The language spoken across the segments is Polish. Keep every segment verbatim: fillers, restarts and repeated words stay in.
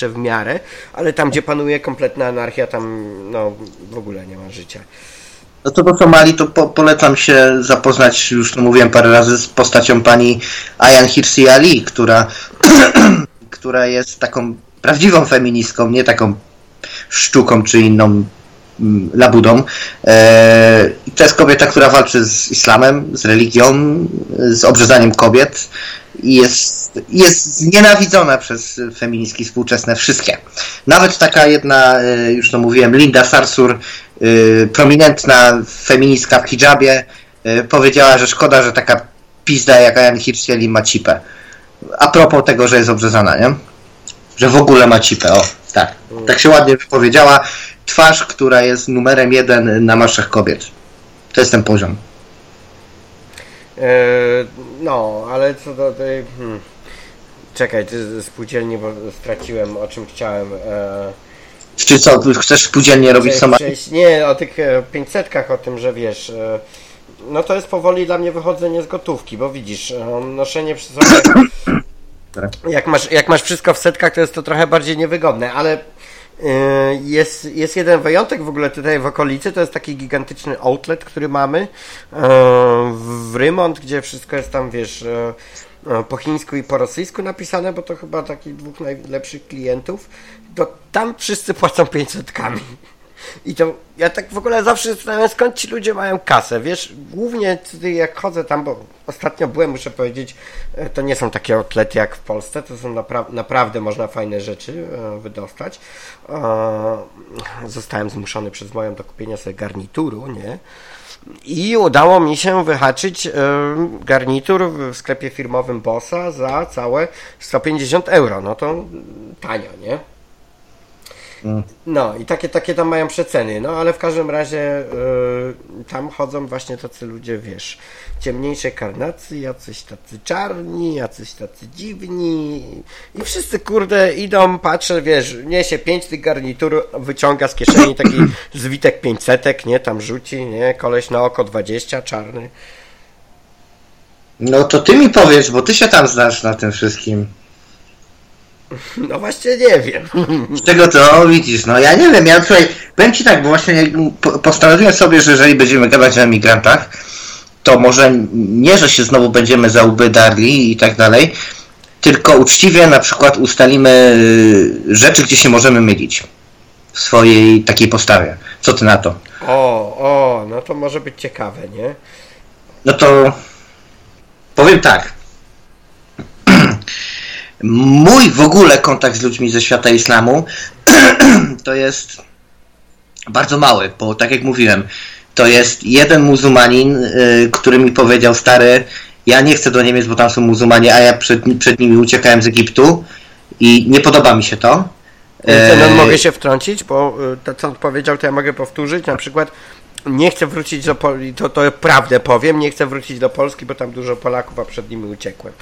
jeszcze w miarę, ale tam, gdzie panuje kompletna anarchia, tam no w ogóle nie ma życia. No to po Somalii to po, polecam się zapoznać, już to mówiłem parę razy, z postacią pani Ayaan Hirsi Ali, która, która jest taką prawdziwą feministką, nie taką sztuką czy inną labudą. I to jest kobieta, która walczy z islamem, z religią, z obrzezaniem kobiet i jest, jest znienawidzona przez feministki współczesne wszystkie. Nawet taka jedna, już to mówiłem, Linda Sarsour, prominentna feministka w hijabie, powiedziała, że szkoda, że taka pizda jak Ayaan Hirsi Ali ma cipę. A propos tego, że jest obrzezana, nie? Że w ogóle ma cipę, o, tak. Tak się ładnie wypowiedziała. Twarz, która jest numerem jeden na marszach kobiet. To jest ten poziom. Eee, no, ale co do tej... Hmm. Czekaj, ty spółdzielnie, bo straciłem, o czym chciałem. Eee, Czy co, chcesz spółdzielnie robić sama? Nie, o tych pięćsetkach, o tym, że wiesz... E, no to jest powoli dla mnie wychodzenie z gotówki, bo widzisz, noszenie przy sobie... Jak masz, jak masz wszystko w setkach, to jest to trochę bardziej niewygodne, ale jest, jest jeden wyjątek w ogóle tutaj w okolicy, to jest taki gigantyczny outlet, który mamy w Rymont, gdzie wszystko jest tam, wiesz, po chińsku i po rosyjsku napisane, bo to chyba takich dwóch najlepszych klientów, to tam wszyscy płacą pięćsetkami. I to ja tak w ogóle zawsze zastanawiam, skąd ci ludzie mają kasę, wiesz, głównie jak chodzę tam, bo ostatnio byłem, muszę powiedzieć, to nie są takie outlety jak w Polsce, to są napra- naprawdę można fajne rzeczy e, wydostać. E, zostałem zmuszony przez moją do kupienia sobie garnituru, nie? I udało mi się wyhaczyć e, garnitur w sklepie firmowym Bossa za całe sto pięćdziesiąt euro, no to tanio, nie? No i takie, takie tam mają przeceny, no ale w każdym razie yy, tam chodzą właśnie tacy ludzie, wiesz, ciemniejszej karnacji, jacyś tacy czarni, jacyś tacy dziwni i wszyscy kurde idą, patrzę, wiesz, niesie pięć tych garnitur, wyciąga z kieszeni taki zwitek pięćsetek, nie, tam rzuci, nie, koleś na oko dwadzieścia, czarny. No to ty mi powiesz, bo ty się tam znasz na tym wszystkim. No właśnie nie wiem. Z czego to widzisz? No ja nie wiem, ja tutaj powiem ci tak, bo właśnie postanowiłem sobie, że jeżeli będziemy gadać o emigrantach, to może nie, że się znowu będziemy za łby darli i tak dalej, tylko uczciwie na przykład ustalimy rzeczy, gdzie się możemy mylić w swojej takiej postawie. Co ty na to? O, o, no to może być ciekawe, nie? No to powiem tak. Mój w ogóle kontakt z ludźmi ze świata islamu to jest bardzo mały, bo tak jak mówiłem, to jest jeden muzułmanin, który mi powiedział, stary, ja nie chcę do Niemiec, bo tam są muzułmanie, a ja przed, przed nimi uciekałem z Egiptu i nie podoba mi się to. No, mogę się wtrącić, bo to co on powiedział, to ja mogę powtórzyć, na przykład nie chcę wrócić do Polski, to, to prawdę powiem, nie chcę wrócić do Polski, bo tam dużo Polaków, a przed nimi uciekłem.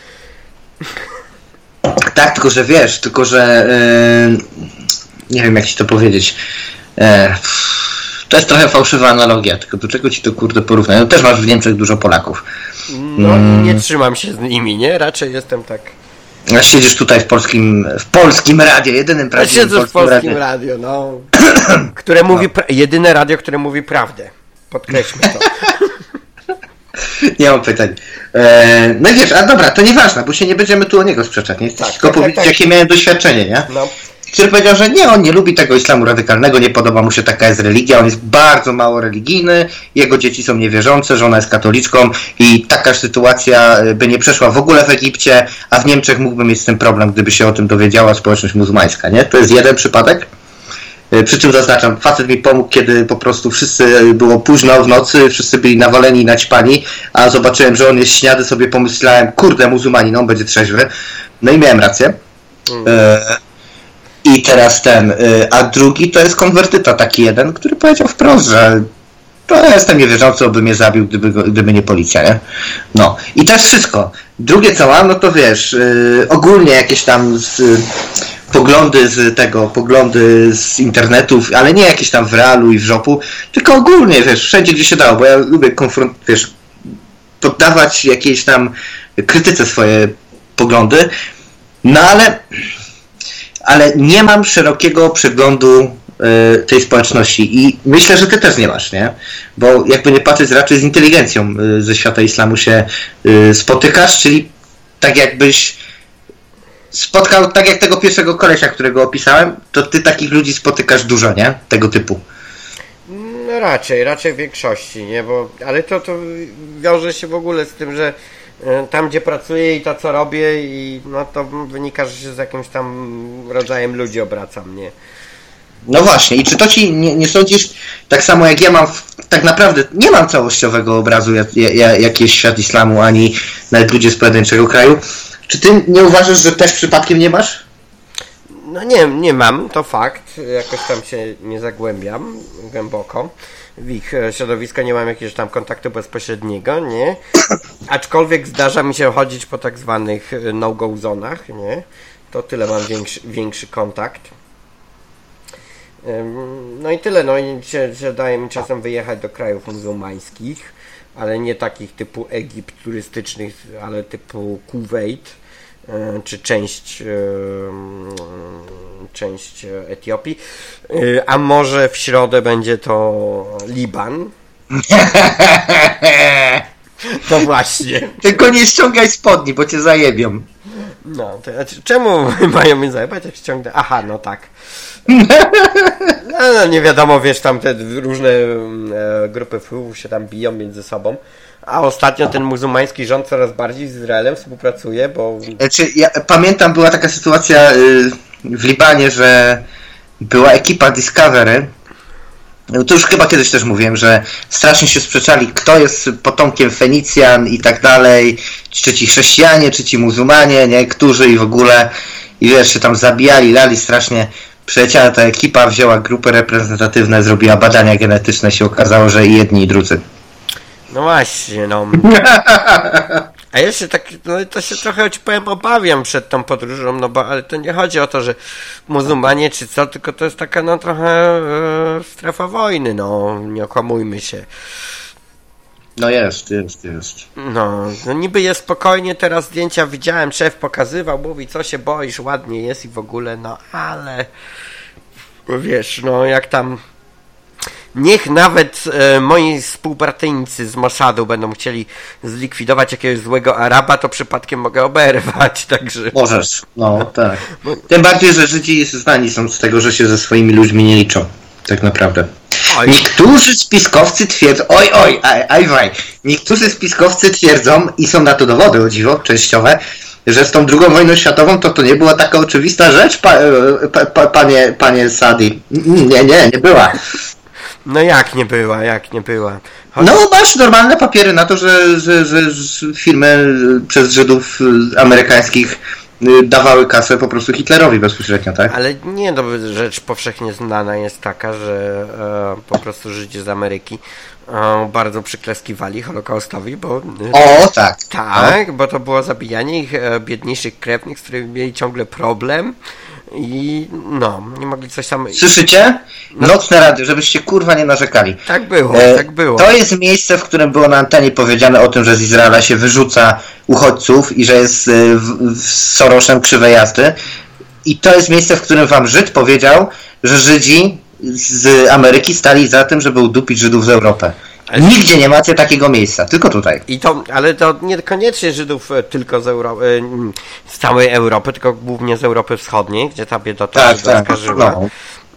Tak, tylko że wiesz, tylko że yy, nie wiem jak ci to powiedzieć. Yy, to jest trochę fałszywa analogia, tylko do czego ci to kurde porównają? Też masz w Niemczech dużo Polaków. No mm. nie trzymam się z nimi, nie? Raczej jestem tak... A siedzisz tutaj w polskim w polskim radio, jedynym prawdziwym polskim, w polskim radio, no. które mówi, no. Jedyne radio, które mówi prawdę. Podkreślmy to. Nie mam pytań. Eee, no i wiesz, a dobra, to nieważne, bo się nie będziemy tu o niego sprzeczać, nie? Chcę tak, tylko tak, powiedzieć, tak, jakie tak. miałem doświadczenie, nie? No. Który powiedział, że nie, on nie lubi tego islamu radykalnego, nie podoba mu się, taka jest religia, on jest bardzo mało religijny, jego dzieci są niewierzące, żona jest katoliczką i taka sytuacja by nie przeszła w ogóle w Egipcie, a w Niemczech mógłby mieć z tym problem, gdyby się o tym dowiedziała społeczność muzułmańska, nie? To jest jeden przypadek. Przy czym zaznaczam, facet mi pomógł, kiedy po prostu wszyscy, było późno w nocy, wszyscy byli nawaleni i naćpani, a zobaczyłem, że on jest śniady, sobie pomyślałem, kurde, muzułmanin, on będzie trzeźwy. No i miałem rację. Mm. E, I teraz ten, e, a drugi to jest konwertyta, taki jeden, który powiedział wprost, że to ja jestem niewierzący, by mnie zabił, gdyby, gdyby nie policja, nie? No. I to jest wszystko. Drugie co mam, no to wiesz, e, ogólnie jakieś tam z, poglądy z tego, poglądy z internetów, ale nie jakieś tam w realu i w żopu, tylko ogólnie, wiesz, wszędzie gdzie się dało, bo ja lubię konfront, wiesz, poddawać jakiejś tam krytyce swoje poglądy, no ale ale nie mam szerokiego przeglądu y, tej społeczności i myślę, że ty też nie masz, nie? Bo jakby nie patrzeć, raczej z inteligencją y, ze świata islamu się y, spotykasz, czyli tak jakbyś spotkał, tak jak tego pierwszego kolesia, którego opisałem, to ty takich ludzi spotykasz dużo, nie? Tego typu. No raczej, raczej w większości, nie? Bo, ale to, to wiąże się w ogóle z tym, że tam, gdzie pracuję i to, co robię, i no to wynika, że się z jakimś tam rodzajem ludzi obracam, nie? No właśnie, i czy to ci nie, nie sądzisz, tak samo jak ja mam, tak naprawdę nie mam całościowego obrazu, jak, jak jest świat islamu, ani nawet ludzie z pojedynczego kraju. Czy ty nie uważasz, że też przypadkiem nie masz? No nie, nie mam, to fakt. Jakoś tam się nie zagłębiam głęboko. W ich środowisko nie mam jakiegoś tam kontaktu bezpośredniego, nie? Aczkolwiek zdarza mi się chodzić po tak zwanych no-go zonach, nie? To tyle mam większy, większy kontakt. No i tyle, no i się, się daje mi czasem wyjechać do krajów muzułmańskich, ale nie takich typu Egipt turystycznych, ale typu Kuwait, czy część część Etiopii, a może w środę będzie to Liban. To właśnie. Tylko nie ściągaj spodni, bo cię zajebią. No, to czemu mają mnie zajebać, jak ściągnę? Aha, no tak. No, no nie wiadomo, wiesz, tam te różne e, grupy wpływów się tam biją między sobą. A ostatnio ten muzułmański rząd coraz bardziej z Izraelem współpracuje, bo... Znaczy, ja pamiętam, była taka sytuacja y, w Libanie, że była ekipa Discovery. To już chyba kiedyś też mówiłem, że strasznie się sprzeczali, kto jest potomkiem Fenicjan i tak dalej, czy ci chrześcijanie, czy ci muzułmanie, nie, którzy i w ogóle, i wiesz, się tam zabijali, lali strasznie. Przyleciała ta ekipa, wzięła grupy reprezentatywne, zrobiła badania genetyczne, się okazało, że i jedni, i drudzy. No właśnie, no. A jeszcze tak, no to się trochę ci powiem, obawiam przed tą podróżą, no bo, ale to nie chodzi o to, że muzułmanie czy co, tylko to jest taka, no trochę e, strefa wojny, no, nie okłamujmy się. No jest, jest, jest. No, no niby jest spokojnie, teraz zdjęcia widziałem, szef pokazywał, mówi, co się boisz, ładnie jest i w ogóle, no, ale wiesz, no jak tam niech nawet e, moi współpartyjnicy z Mossadu będą chcieli zlikwidować jakiegoś złego Araba, to przypadkiem mogę oberwać, także... Możesz, no tak. Tym bardziej, że Żydzi znani są z tego, że się ze swoimi ludźmi nie liczą, tak naprawdę. Oj. Niektórzy spiskowcy twierdzą, oj, oj, aj, aj, aj, niektórzy spiskowcy twierdzą, i są na to dowody, o dziwo, częściowe, że z tą drugą wojną światową to to nie była taka oczywista rzecz, pa, pa, pa, panie, panie Sadi. Nie, nie, nie była. No jak nie była, jak nie była. Chodź... No masz normalne papiery na to, że, że, że, że firmy przez Żydów amerykańskich dawały kasę po prostu Hitlerowi bezpośrednio, tak? Ale nie, no, rzecz powszechnie znana jest taka, że e, po prostu Żydzi z Ameryki e, bardzo przyklaskiwali Holokaustowi, bo... O, tak. Tak, no. Bo to było zabijanie ich e, biedniejszych krewnych, z którymi mieli ciągle problem i no, nie mogli coś tam... Słyszycie? Nocne rady, żebyście kurwa nie narzekali. Tak było, e, tak było. To jest miejsce, w którym było na antenie powiedziane o tym, że z Izraela się wyrzuca uchodźców i że jest w, w Sorosem krzywe jazdy. I to jest miejsce, w którym wam Żyd powiedział, że Żydzi z Ameryki stali za tym, żeby udupić Żydów z Europy. Ale... Nigdzie nie macie takiego miejsca, tylko tutaj. I to, ale to niekoniecznie Żydów tylko z, Euro... z całej Europy, tylko głównie z Europy Wschodniej, gdzie ta biedota tak, tak, zaskarżyła. No.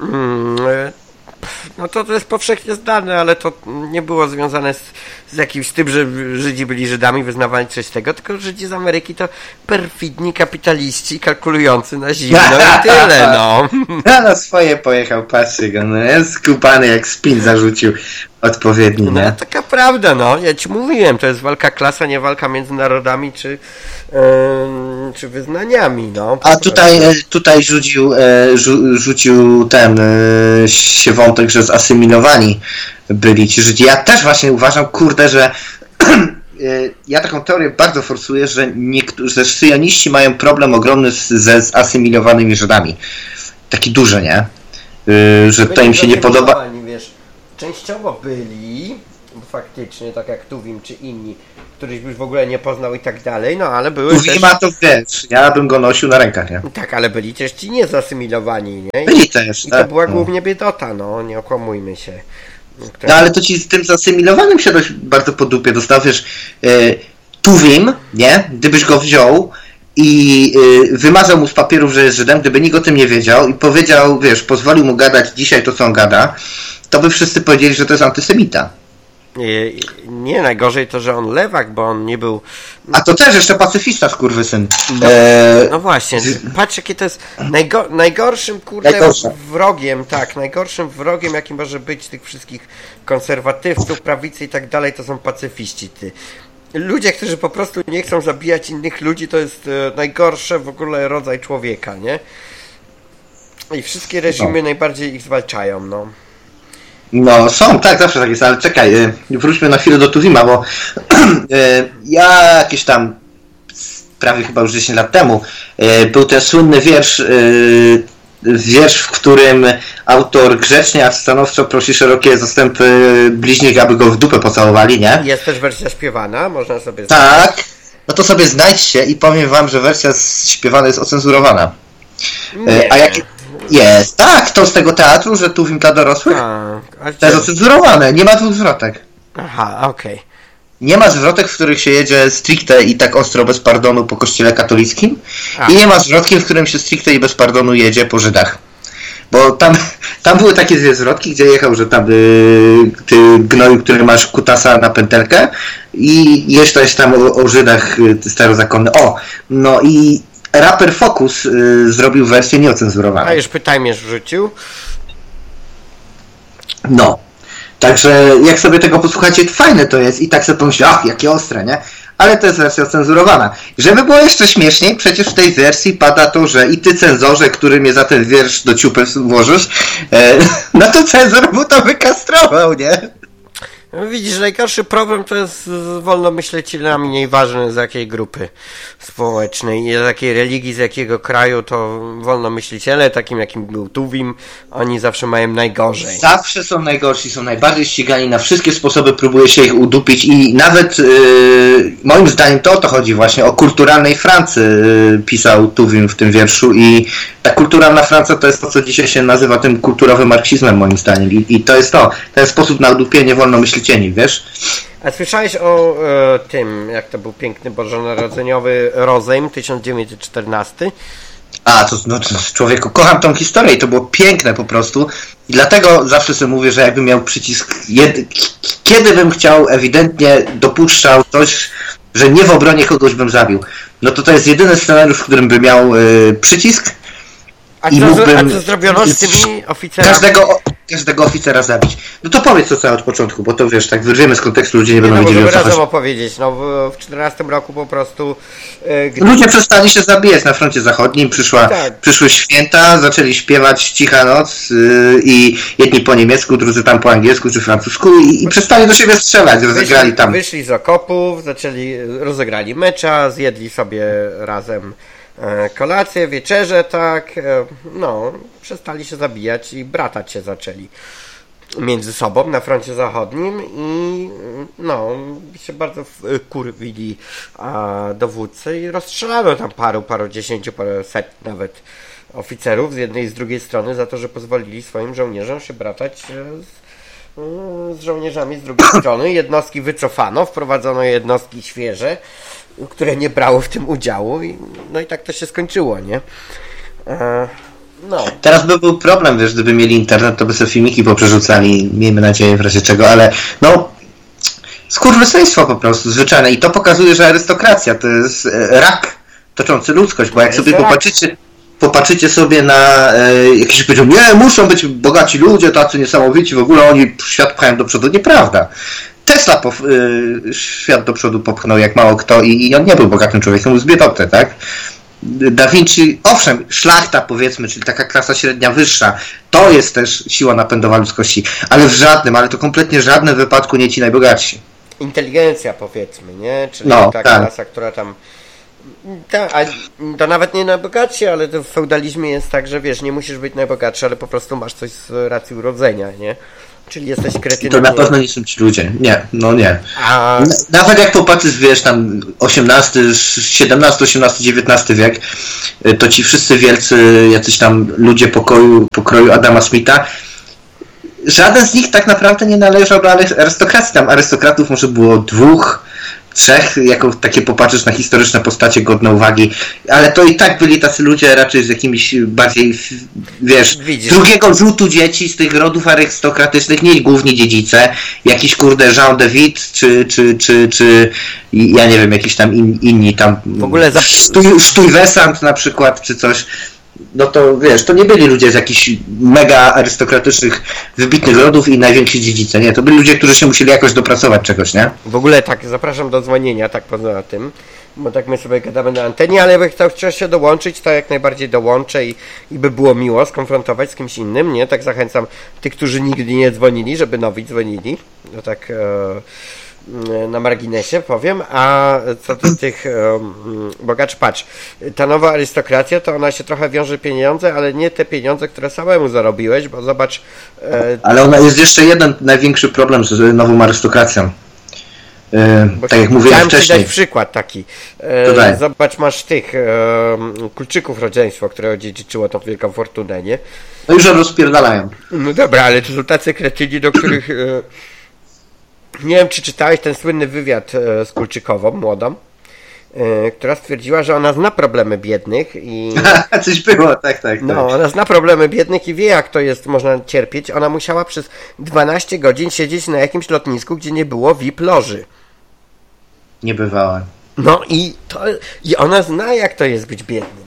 No to, to jest powszechnie znane, ale to nie było związane z, z jakimś tym, że Żydzi byli Żydami, wyznawali coś z tego, tylko Żydzi z Ameryki to perfidni kapitaliści kalkulujący na zimno i tyle, no. Ja na swoje pojechał, patrzcie go, no jest skupany jak spin zarzucił odpowiedni, no, nie? Taka prawda, no. Ja ci mówiłem, to jest walka klasa, nie walka między narodami czy, yy, czy wyznaniami, no. A tutaj, tutaj rzucił, rzu, rzucił ten yy, się wątek, że zasymilowani byli ci Żydzi. Ja też właśnie uważam, kurde, że yy, ja taką teorię bardzo forsuję, że niektórzy, że syjoniści mają problem ogromny z, ze zasymilowanymi Żydami. Taki duży, nie? Yy, że to im się nie podoba. Wiesz, częściowo byli, faktycznie, tak jak Tuwim czy inni, któryś byś w ogóle nie poznał i tak dalej, no ale były Tuwima też... to wiesz, ja bym go nosił na rękach, nie? Tak, ale byli też ci niezasymilowani, nie? I, byli też, I tak. to była głównie biedota, no, nie okłamujmy się. Która... No ale to ci z tym zasymilowanym się dość bardzo po dupie dostał, wiesz, yy, Tuwim, nie? Gdybyś go wziął i yy, wymazał mu z papierów, że jest Żydem, gdyby nikt o tym nie wiedział i powiedział, wiesz, pozwolił mu gadać dzisiaj to, co on gada, to by wszyscy powiedzieli, że to jest antysemita. Nie, nie, najgorzej to, że on lewak, bo on nie był... A to też jeszcze pacyfista, skurwysyn. No, eee... no właśnie, patrz jakie to jest najgo... najgorszym, kurde, Najgorsze. wrogiem, tak, najgorszym wrogiem, jaki może być tych wszystkich konserwatywców, prawicy i tak dalej, to są pacyfiści, ty. Ludzie, którzy po prostu nie chcą zabijać innych ludzi, to jest e, najgorszy w ogóle rodzaj człowieka, nie? I wszystkie reżimy no. najbardziej ich zwalczają, no. No, są, tak, zawsze tak jest, ale czekaj, wróćmy na chwilę do Tuwima, bo ja jakieś tam prawie chyba już dziesięć lat temu był ten słynny wiersz, wiersz, w którym autor grzecznie, a stanowczo prosi szerokie zastępy bliźnich, aby go w dupę pocałowali, nie? Jest też wersja śpiewana, można sobie... Tak, no to sobie znajdźcie i powiem wam, że wersja śpiewana jest ocenzurowana. Nie. A jak... Jest, tak, to z tego teatru, że Tuwim dla dorosłych. A, a to jest ocenzurowane, nie ma dwóch zwrotek. Aha, okej. Okay. Nie ma zwrotek, w których się jedzie stricte i tak ostro bez pardonu po kościele katolickim. A. I nie ma zwrotki, w którym się stricte i bez pardonu jedzie po Żydach. Bo tam, tam były takie dwie zwrotki, gdzie jechał, że tam yy, ty gnoju, który masz kutasa na pętelkę i jeszcze tam o, o Żydach yy, starozakonny. O, no i raper Focus y, zrobił wersję nieocenzurowaną. A już pytajmierz wrzucił? No. Także jak sobie tego posłuchacie, fajne to jest i tak sobie pomyślę, ach, jakie ostre, nie? Ale to jest wersja ocenzurowana. Żeby było jeszcze śmieszniej, przecież w tej wersji pada to, że i ty cenzorze, który mnie za ten wiersz do ciupy włożysz, e, no to cenzor mu to wykastrował, nie? Widzisz, najgorszy problem to jest z wolnomyślicielami, nieważne z jakiej grupy społecznej, z jakiej religii, z jakiego kraju, to wolnomyśliciele, takim jakim był Tuwim, oni zawsze mają najgorzej. Zawsze są najgorsi, są najbardziej ścigani, na wszystkie sposoby próbuje się ich udupić i nawet yy, moim zdaniem to o to chodzi właśnie, o kulturalnej Francji yy, pisał Tuwim w tym wierszu i ta kulturalna Francja to jest to, co dzisiaj się nazywa tym kulturowym marksizmem moim zdaniem i, i to jest to, ten sposób na udupienie wolnomyślicieli, wiesz? A słyszałeś o e, tym, jak to był piękny bożonarodzeniowy rozejm tysiąc dziewięćset czternasty? A, to, no, to człowieku, kocham tą historię i to było piękne po prostu i dlatego zawsze sobie mówię, że jakbym miał przycisk, jed... kiedy bym chciał, ewidentnie dopuszczał coś, że nie w obronie kogoś bym zabił, no to to jest jedyny scenariusz, w którym bym miał y, przycisk. A co, I mógłbym, a co zrobiono z tymi oficerami? Każdego, każdego oficera zabić. No to powiedz to całe od początku, bo to wiesz, tak wyrwiemy z kontekstu, ludzie nie, nie będą no, wiedzieli o co chodzi. razem opowiedzieć, no w czternastym roku po prostu... Yy, gdy... Ludzie przestali się zabijać na froncie zachodnim, przyszła, tak. przyszły święta, zaczęli śpiewać Cicha Noc yy, i jedni po niemiecku, drudzy tam po angielsku czy francusku i, i przestali do siebie strzelać, rozegrali wyszli, tam. Wyszli z okopów, zaczęli, rozegrali mecza, zjedli sobie razem kolację, wieczerze, tak, no, przestali się zabijać i bratać się zaczęli między sobą na froncie zachodnim i no, się bardzo kurwili dowódcy i rozstrzelano tam paru, paru dziesięciu, paru set nawet oficerów z jednej i z drugiej strony za to, że pozwolili swoim żołnierzom się bratać z, z żołnierzami z drugiej strony. Jednostki wycofano, wprowadzono jednostki świeże, które nie brały w tym udziału i, no i tak to się skończyło, nie? E, no. Teraz by był problem, wiesz, gdyby mieli internet, to by sobie filmiki poprzerzucali, miejmy nadzieję w razie czego, ale no skurwysyństwo po prostu zwyczajne i to pokazuje, że arystokracja to jest rak toczący ludzkość, bo jak sobie popatrzycie popatrzycie sobie na e, jakieś powiedział, nie, muszą być bogaci ludzie, tacy niesamowici, w ogóle oni świat pchają do przodu, nieprawda. Tesla po, y, świat do przodu popchnął jak mało kto i, i on nie był bogatym człowiekiem, był z biedoty, tak? Da Vinci, owszem, szlachta powiedzmy, czyli taka klasa średnia wyższa, to jest też siła napędowa ludzkości, ale w żadnym, ale to kompletnie w żadnym wypadku nie ci najbogatsi. Inteligencja powiedzmy, nie? Czyli no, ta tak. klasa, która tam Tak, to nawet nie najbogatsi, ale to w feudalizmie jest tak, że wiesz, nie musisz być najbogatszy, ale po prostu masz coś z racji urodzenia, nie? Czyli jesteś kretynem. To na pewno nie są ci ludzie. Nie, no nie. A... Nawet jak popatrzysz, wiesz, tam osiemnasty, siedemnasty, osiemnasty, dziewiętnasty wiek, to ci wszyscy wielcy, jacyś tam ludzie pokoju, pokroju Adama Smitha, żaden z nich tak naprawdę nie należał do arystokracji. Tam arystokratów może było dwóch, trzech, jako takie popatrzysz na historyczne postacie godne uwagi, ale to i tak byli tacy ludzie raczej z jakimiś bardziej, wiesz, Widzisz. drugiego rzutu dzieci z tych rodów arystokratycznych, nie głównie dziedzice, jakiś kurde Jean de Witt, czy, czy, czy, czy ja nie wiem, jakiś tam in, inni tam, w ogóle za... Stuyvesant na przykład, czy coś. No to wiesz, to nie byli ludzie z jakichś mega arystokratycznych, wybitnych rodów i najwięksi dziedzice, nie? To byli ludzie, którzy się musieli jakoś dopracować czegoś, nie? W ogóle tak, zapraszam do dzwonienia, tak poza tym, bo tak my sobie gadamy na antenie, ale jakby chciał, chciał się dołączyć, to jak najbardziej dołączę i, i by było miło skonfrontować z kimś innym, nie? Tak zachęcam tych, którzy nigdy nie dzwonili, żeby nowi dzwonili, no tak... E... na marginesie powiem, a co do tych um, bogaczy, patrz, ta nowa arystokracja to ona się trochę wiąże pieniądze, ale nie te pieniądze, które samemu zarobiłeś, bo zobacz... E, ale ona jest jeszcze jeden największy problem z nową arystokracją. E, tak jak mówiłem wcześniej. Chciałem ci dać przykład taki. E, zobacz, masz tych e, Kulczyków rodzeństwo, które odziedziczyło tą wielką fortunę, nie? No już rozpierdalają. No dobra, ale to są tacy kretyni, do których... E, nie wiem, czy czytałeś ten słynny wywiad z Kulczykową, młodą, która stwierdziła, że ona zna problemy biednych i... Coś było, tak, tak. No, tak. ona zna problemy biednych i wie, jak to jest, można cierpieć. Ona musiała przez dwanaście godzin siedzieć na jakimś lotnisku, gdzie nie było V I P loży. Nie bywała. No i, to, i ona zna, jak to jest być biednym.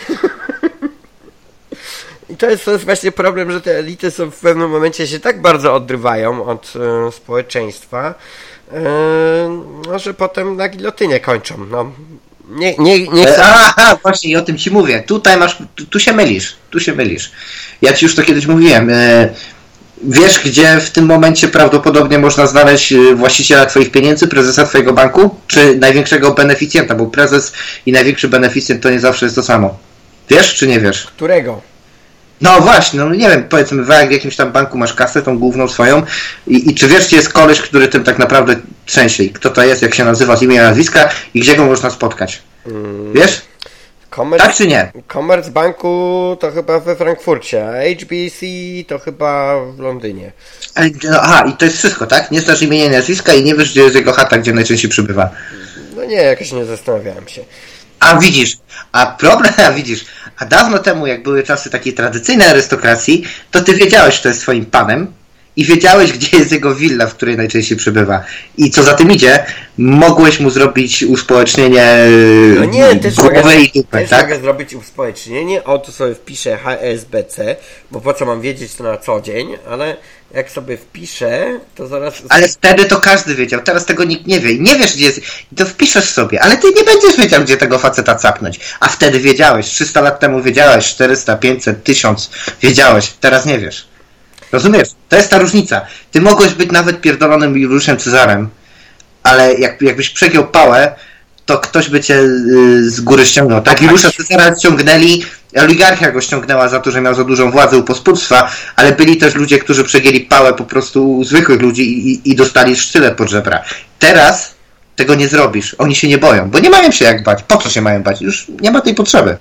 I to jest, to jest właśnie problem, że te elity są w pewnym momencie się tak bardzo odrywają od e, społeczeństwa, e, no, że potem na gilotynie kończą. No, nie, nie, nie chcę... Aha, właśnie i o tym ci mówię. Tutaj masz, tu, tu się mylisz, tu się mylisz. Ja ci już to kiedyś mówiłem. E, wiesz, gdzie w tym momencie prawdopodobnie można znaleźć właściciela twoich pieniędzy, prezesa twojego banku, czy największego beneficjenta, bo prezes i największy beneficjent to nie zawsze jest to samo. Wiesz, czy nie wiesz? Którego? No właśnie, no nie wiem, powiedzmy, w jakimś tam banku masz kasę, tą główną swoją i, i czy wiesz, gdzie jest koleś, który tym tak naprawdę trzęsie i kto to jest, jak się nazywa, z imienia, nazwiska i gdzie go można spotkać? Wiesz? Commerce, tak czy nie? Commerzbanku to chyba we Frankfurcie, a H B C to chyba w Londynie. No, aha, i to jest wszystko, tak? Nie znasz imienia, nazwiska i nie wiesz, gdzie jest jego chata, gdzie najczęściej przybywa. No nie, jakoś nie zastanawiałem się. A widzisz, a problem, a widzisz, a dawno temu, jak były czasy takiej tradycyjnej arystokracji, to ty wiedziałeś, kto jest twoim panem i wiedziałeś, gdzie jest jego willa, w której najczęściej przebywa. I co za tym idzie, mogłeś mu zrobić uspołecznienie no nie, też głowy mogę, i dupy, też tak? mogę zrobić uspołecznienie, o tu sobie wpiszę H S B C, bo po co mam wiedzieć to na co dzień, ale jak sobie wpiszę, to zaraz... Ale wtedy to każdy wiedział, teraz tego nikt nie wie. I nie wiesz, gdzie jest, i to wpiszesz sobie, ale ty nie będziesz wiedział, gdzie tego faceta capnąć. A wtedy wiedziałeś, trzysta lat temu wiedziałeś, czterysta, pięćset, tysiąc, wiedziałeś, teraz nie wiesz. Rozumiesz? To jest ta różnica. Ty mogłeś być nawet pierdolonym Juliuszem Cezarem, ale jak, jakbyś przegiął pałę, to ktoś by cię y, z góry ściągnął. Tak, Juliusza Cezara ściągnęli, oligarchia go ściągnęła za to, że miał za dużą władzę u pospólstwa, ale byli też ludzie, którzy przegięli pałę po prostu u zwykłych ludzi i, i dostali sztylet pod żebra. Teraz tego nie zrobisz. Oni się nie boją, bo nie mają się jak bać. Po co się mają bać? Już nie ma tej potrzeby.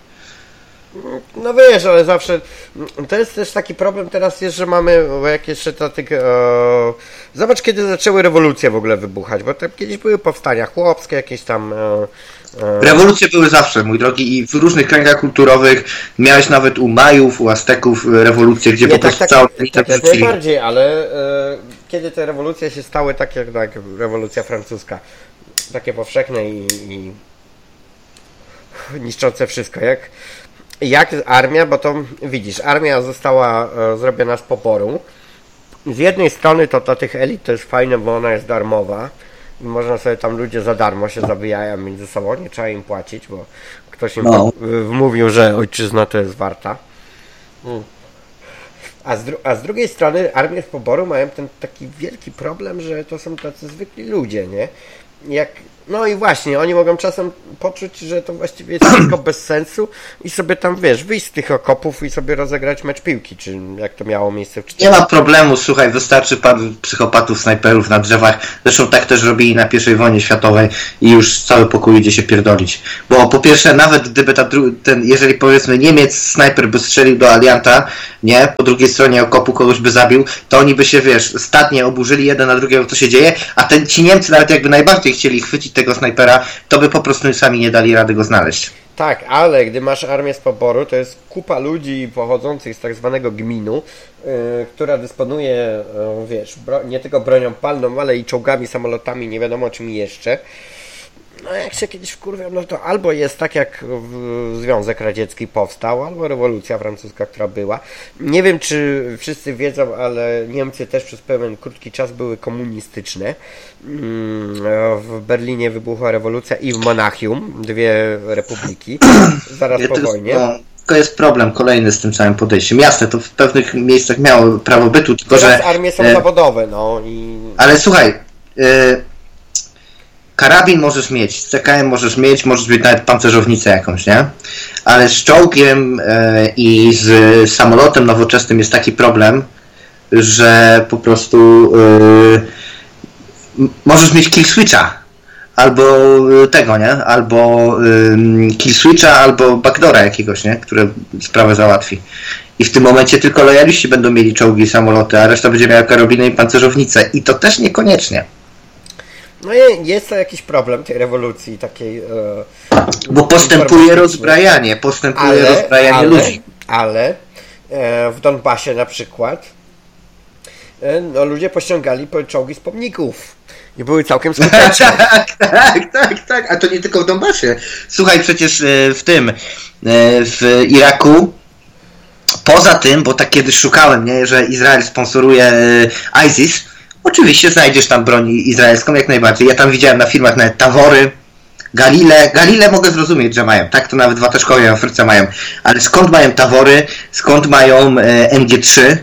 No wiesz, ale zawsze to jest też taki problem teraz jest, że mamy jak jeszcze to tych e, zobacz, kiedy zaczęły rewolucje w ogóle wybuchać, bo tam kiedyś były powstania chłopskie, jakieś tam e, e... Rewolucje były zawsze, mój drogi, i w różnych kręgach kulturowych miałeś nawet u Majów, u Azteków rewolucje, gdzie nie, po prostu tak, całą tak, tak, tak najbardziej, ale e, kiedy te rewolucje się stały takie jak tak, rewolucja francuska, takie powszechne i, i niszczące wszystko, jak Jak armia, bo to widzisz, armia została e, zrobiona z poboru. Z jednej strony to dla tych elit to jest fajne, bo ona jest darmowa i można sobie tam ludzie za darmo się zabijają między sobą, nie trzeba im płacić, bo ktoś im no. wmówił, że ojczyzna to jest warta. Mm. A, z dru- a z drugiej strony armie z poboru mają ten taki wielki problem, że to są tacy zwykli ludzie, nie? Jak No i właśnie, oni mogą czasem poczuć, że to właściwie jest tylko bez sensu i sobie tam, wiesz, wyjść z tych okopów i sobie rozegrać mecz piłki, czy jak to miało miejsce w Nie ma problemu, słuchaj, wystarczy paru psychopatów, snajperów na drzewach. Zresztą tak też robili na pierwszej wojnie światowej i już cały pokój idzie się pierdolić. Bo po pierwsze, nawet gdyby ta dru- ten, jeżeli powiedzmy Niemiec snajper by strzelił do alianta, nie, po drugiej stronie okopu kogoś by zabił, to oni by się, wiesz, statnie oburzyli jeden na drugiego, co się dzieje, a ten, ci Niemcy nawet jakby najbardziej chcieli chwycić tego snajpera, to by po prostu sami nie dali rady go znaleźć. Tak, ale gdy masz armię z poboru, to jest kupa ludzi pochodzących z tak zwanego gminu, yy, która dysponuje, yy, wiesz, bro- nie tylko bronią palną, ale i czołgami, samolotami, nie wiadomo czym jeszcze. No jak się kiedyś wkurwiam, no to albo jest tak jak Związek Radziecki powstał, albo rewolucja francuska, która była. Nie wiem, czy wszyscy wiedzą, ale Niemcy też przez pewien krótki czas były komunistyczne. W Berlinie wybuchła rewolucja i w Monachium, dwie republiki, zaraz po wojnie. No, to jest problem kolejny z tym całym podejściem. Jasne, to w pewnych miejscach miało prawo bytu, tylko Teraz że... armie są e... zawodowe, no i... Ale słuchaj... E... Karabin możesz mieć, z C K M możesz mieć, możesz mieć nawet pancerzownicę jakąś, nie? Ale z czołgiem e, i z samolotem nowoczesnym jest taki problem, że po prostu e, możesz mieć kill switcha, albo tego, nie? Albo e, kill switcha, albo backdoora jakiegoś, nie? Które sprawę załatwi. I w tym momencie tylko lojaliści będą mieli czołgi i samoloty, a reszta będzie miała karabiny i pancerzownicę. I to też niekoniecznie. No jest to jakiś problem tej rewolucji takiej... E, Bo postępuje rozbrajanie, postępuje ale, rozbrajanie ale, ludzi. Ale e, w Donbasie na przykład e, no, ludzie pościągali czołgi z pomników i były całkiem skuteczne. tak, tak, tak, tak, a to nie tylko w Donbasie. Słuchaj, przecież w tym, w Iraku, poza tym, bo tak kiedyś szukałem, nie, że Izrael sponsoruje ISIS, oczywiście znajdziesz tam broń izraelską jak najbardziej. Ja tam widziałem na filmach nawet Tawory, Galile. Galile mogę zrozumieć, że mają. Tak, to nawet Wataszkowie w Afryce mają. Ale skąd mają Tawory? Skąd mają e, M G trzy?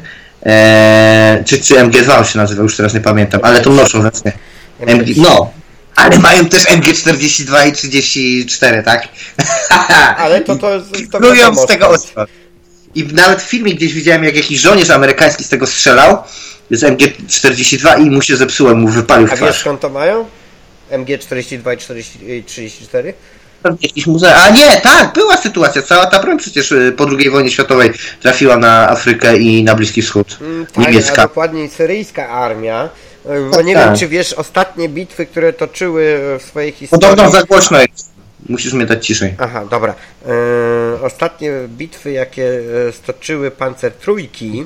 E, czy, czy M G dwa on się nazywa? Już teraz nie pamiętam. Ale to noszą obecnie. M G, no. Ale mają też M G czterdzieści dwa i trzydzieści cztery, tak? Ale to to... to, to z tego ostro. I nawet w filmie gdzieś widziałem, jak jakiś żołnierz amerykański z tego strzelał, z M G czterdzieści dwa i mu się zepsułem, mu wypalił w twarz. A wiesz skąd to mają? M G czterdzieści dwa i trzydzieści cztery? Jakiś muzea. A nie, tak, była sytuacja. Cała ta broń przecież po drugiej wojnie światowej trafiła na Afrykę i na Bliski Wschód. Mm, tak, niemiecka. A dokładniej syryjska armia. Bo tak, nie tak. wiem, czy wiesz, ostatnie bitwy, które toczyły w swojej historii... Podobno za głośno jest. Musisz mnie dać ciszej. Aha, dobra. E, ostatnie bitwy, jakie stoczyły pancertrójki,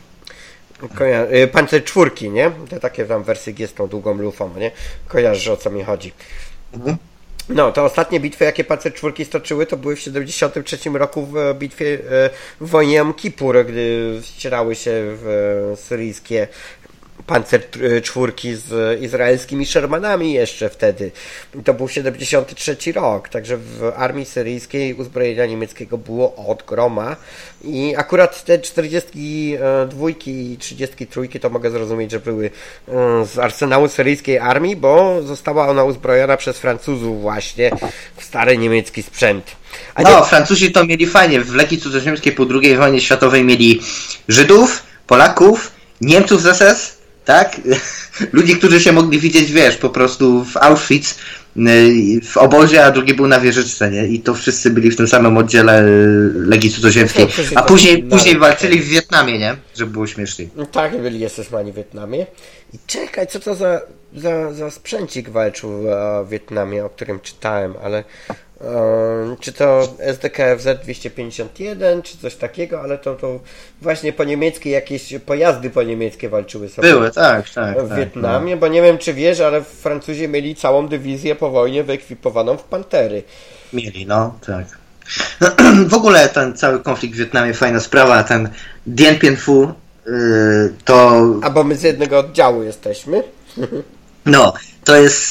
koja- e, pancerczwórki, nie? Te takie tam wersje G z tą długą lufą, nie? Kojarzysz, o co mi chodzi. Mhm. No, to ostatnie bitwy, jakie pancerczwórki stoczyły, to były w siedemdziesiątym trzecim roku w bitwie w wojnie Jom Kippur, gdy ścierały się w syryjskie pancerczwórki z izraelskimi Shermanami jeszcze wtedy. I to był siedemdziesiąty trzeci rok, także w armii syryjskiej uzbrojenia niemieckiego było od groma i akurat te czterdziestki dwójki i trzydziestki trójki to mogę zrozumieć, że były z arsenału syryjskiej armii, bo została ona uzbrojona przez Francuzów właśnie w stary niemiecki sprzęt. A no, nie... Francuzi to mieli fajnie. W Legii Cudzoziemskiej po drugiej wojnie światowej mieli Żydów, Polaków, Niemców z S S, tak? Ludzi, którzy się mogli widzieć, wiesz, po prostu w Auschwitz, w obozie, a drugi był na wieżyczce, nie? I to wszyscy byli w tym samym oddziale Legii Cudzoziemskiej. A później, później walczyli w Wietnamie, nie? Żeby było śmieszniej. No tak, byli es es mani w Wietnamie. I czekaj, co to za, za, za sprzęcik walczył w Wietnamie, o którym czytałem, ale Um, czy to S D K F Z dwieście pięćdziesiąt jeden, czy coś takiego, ale to, to właśnie po niemieckie jakieś pojazdy po niemieckie walczyły sobie. Były, tak, tak. W Wietnamie, tak, bo nie wiem, czy wiesz, ale Francuzi mieli całą dywizję po wojnie wyekwipowaną w Pantery. Mieli, no, tak. W ogóle ten cały konflikt w Wietnamie, fajna sprawa, ten Dien Bien Phu, yy, to... A bo my z jednego oddziału jesteśmy. No, to jest...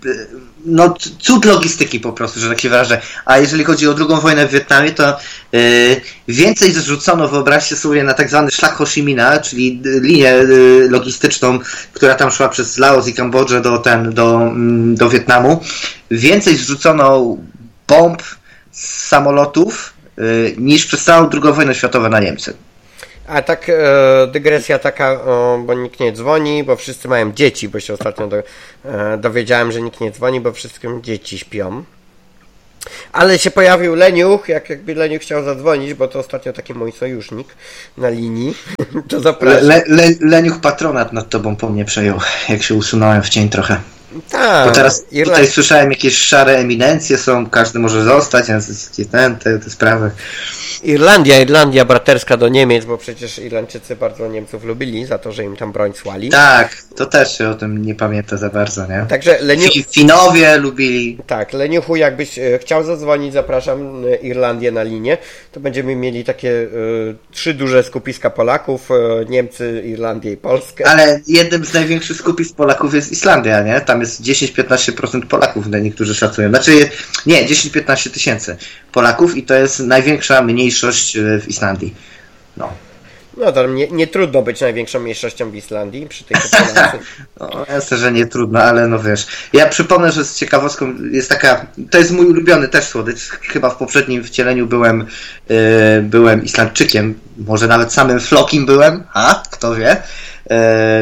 no cud logistyki po prostu, że tak się wyrażę. A jeżeli chodzi o drugą wojnę w Wietnamie, to yy, więcej zrzucono, wyobraźcie sobie, na tak zwany szlak Ho Chi Minha, czyli linię yy, logistyczną, która tam szła przez Laos i Kambodżę do, ten, do, yy, do Wietnamu. Więcej zrzucono bomb z samolotów yy, niż przez całą drugą wojnę światową na Niemcy. A tak e, dygresja taka, o, bo nikt nie dzwoni, bo wszyscy mają dzieci, bo się ostatnio do, e, dowiedziałem, że nikt nie dzwoni, bo wszystkim dzieci śpią. Ale się pojawił Leniuch, jak jakby Leniuch chciał zadzwonić, bo to ostatnio taki mój sojusznik na linii, to zapraszam. Le, le, Leniuch patronat nad tobą po mnie przejął, jak się usunąłem w cień trochę. Tak. Bo teraz Irland... tutaj słyszałem, jakieś szare eminencje są, każdy może zostać, ten, te, te sprawy. Irlandia, Irlandia braterska do Niemiec, bo przecież Irlandczycy bardzo Niemców lubili za to, że im tam broń słali. Tak, to też się o tym nie pamięta za bardzo, nie? Także Leniu... Finowie lubili. Tak, Leniuchu, jakbyś chciał zadzwonić, zapraszam Irlandię na linię, to będziemy mieli takie y, trzy duże skupiska Polaków, y, Niemcy, Irlandię i Polskę. Ale jednym z największych skupisk Polaków jest Islandia, nie? Tam jest dziesięć do piętnastu procent Polaków, niektórzy szacują. Znaczy, nie, dziesięć do piętnastu tysięcy Polaków i to jest największa mniejszość w Islandii. No. No to nie, nie trudno być największą mniejszością w Islandii przy tej populacji. No jasne, że nie trudno, ale no wiesz. Ja przypomnę, że z ciekawostką jest taka, to jest mój ulubiony też słodycz. Chyba w poprzednim wcieleniu byłem yy, byłem Islandczykiem, może nawet samym Flokim byłem, a kto wie. Yy,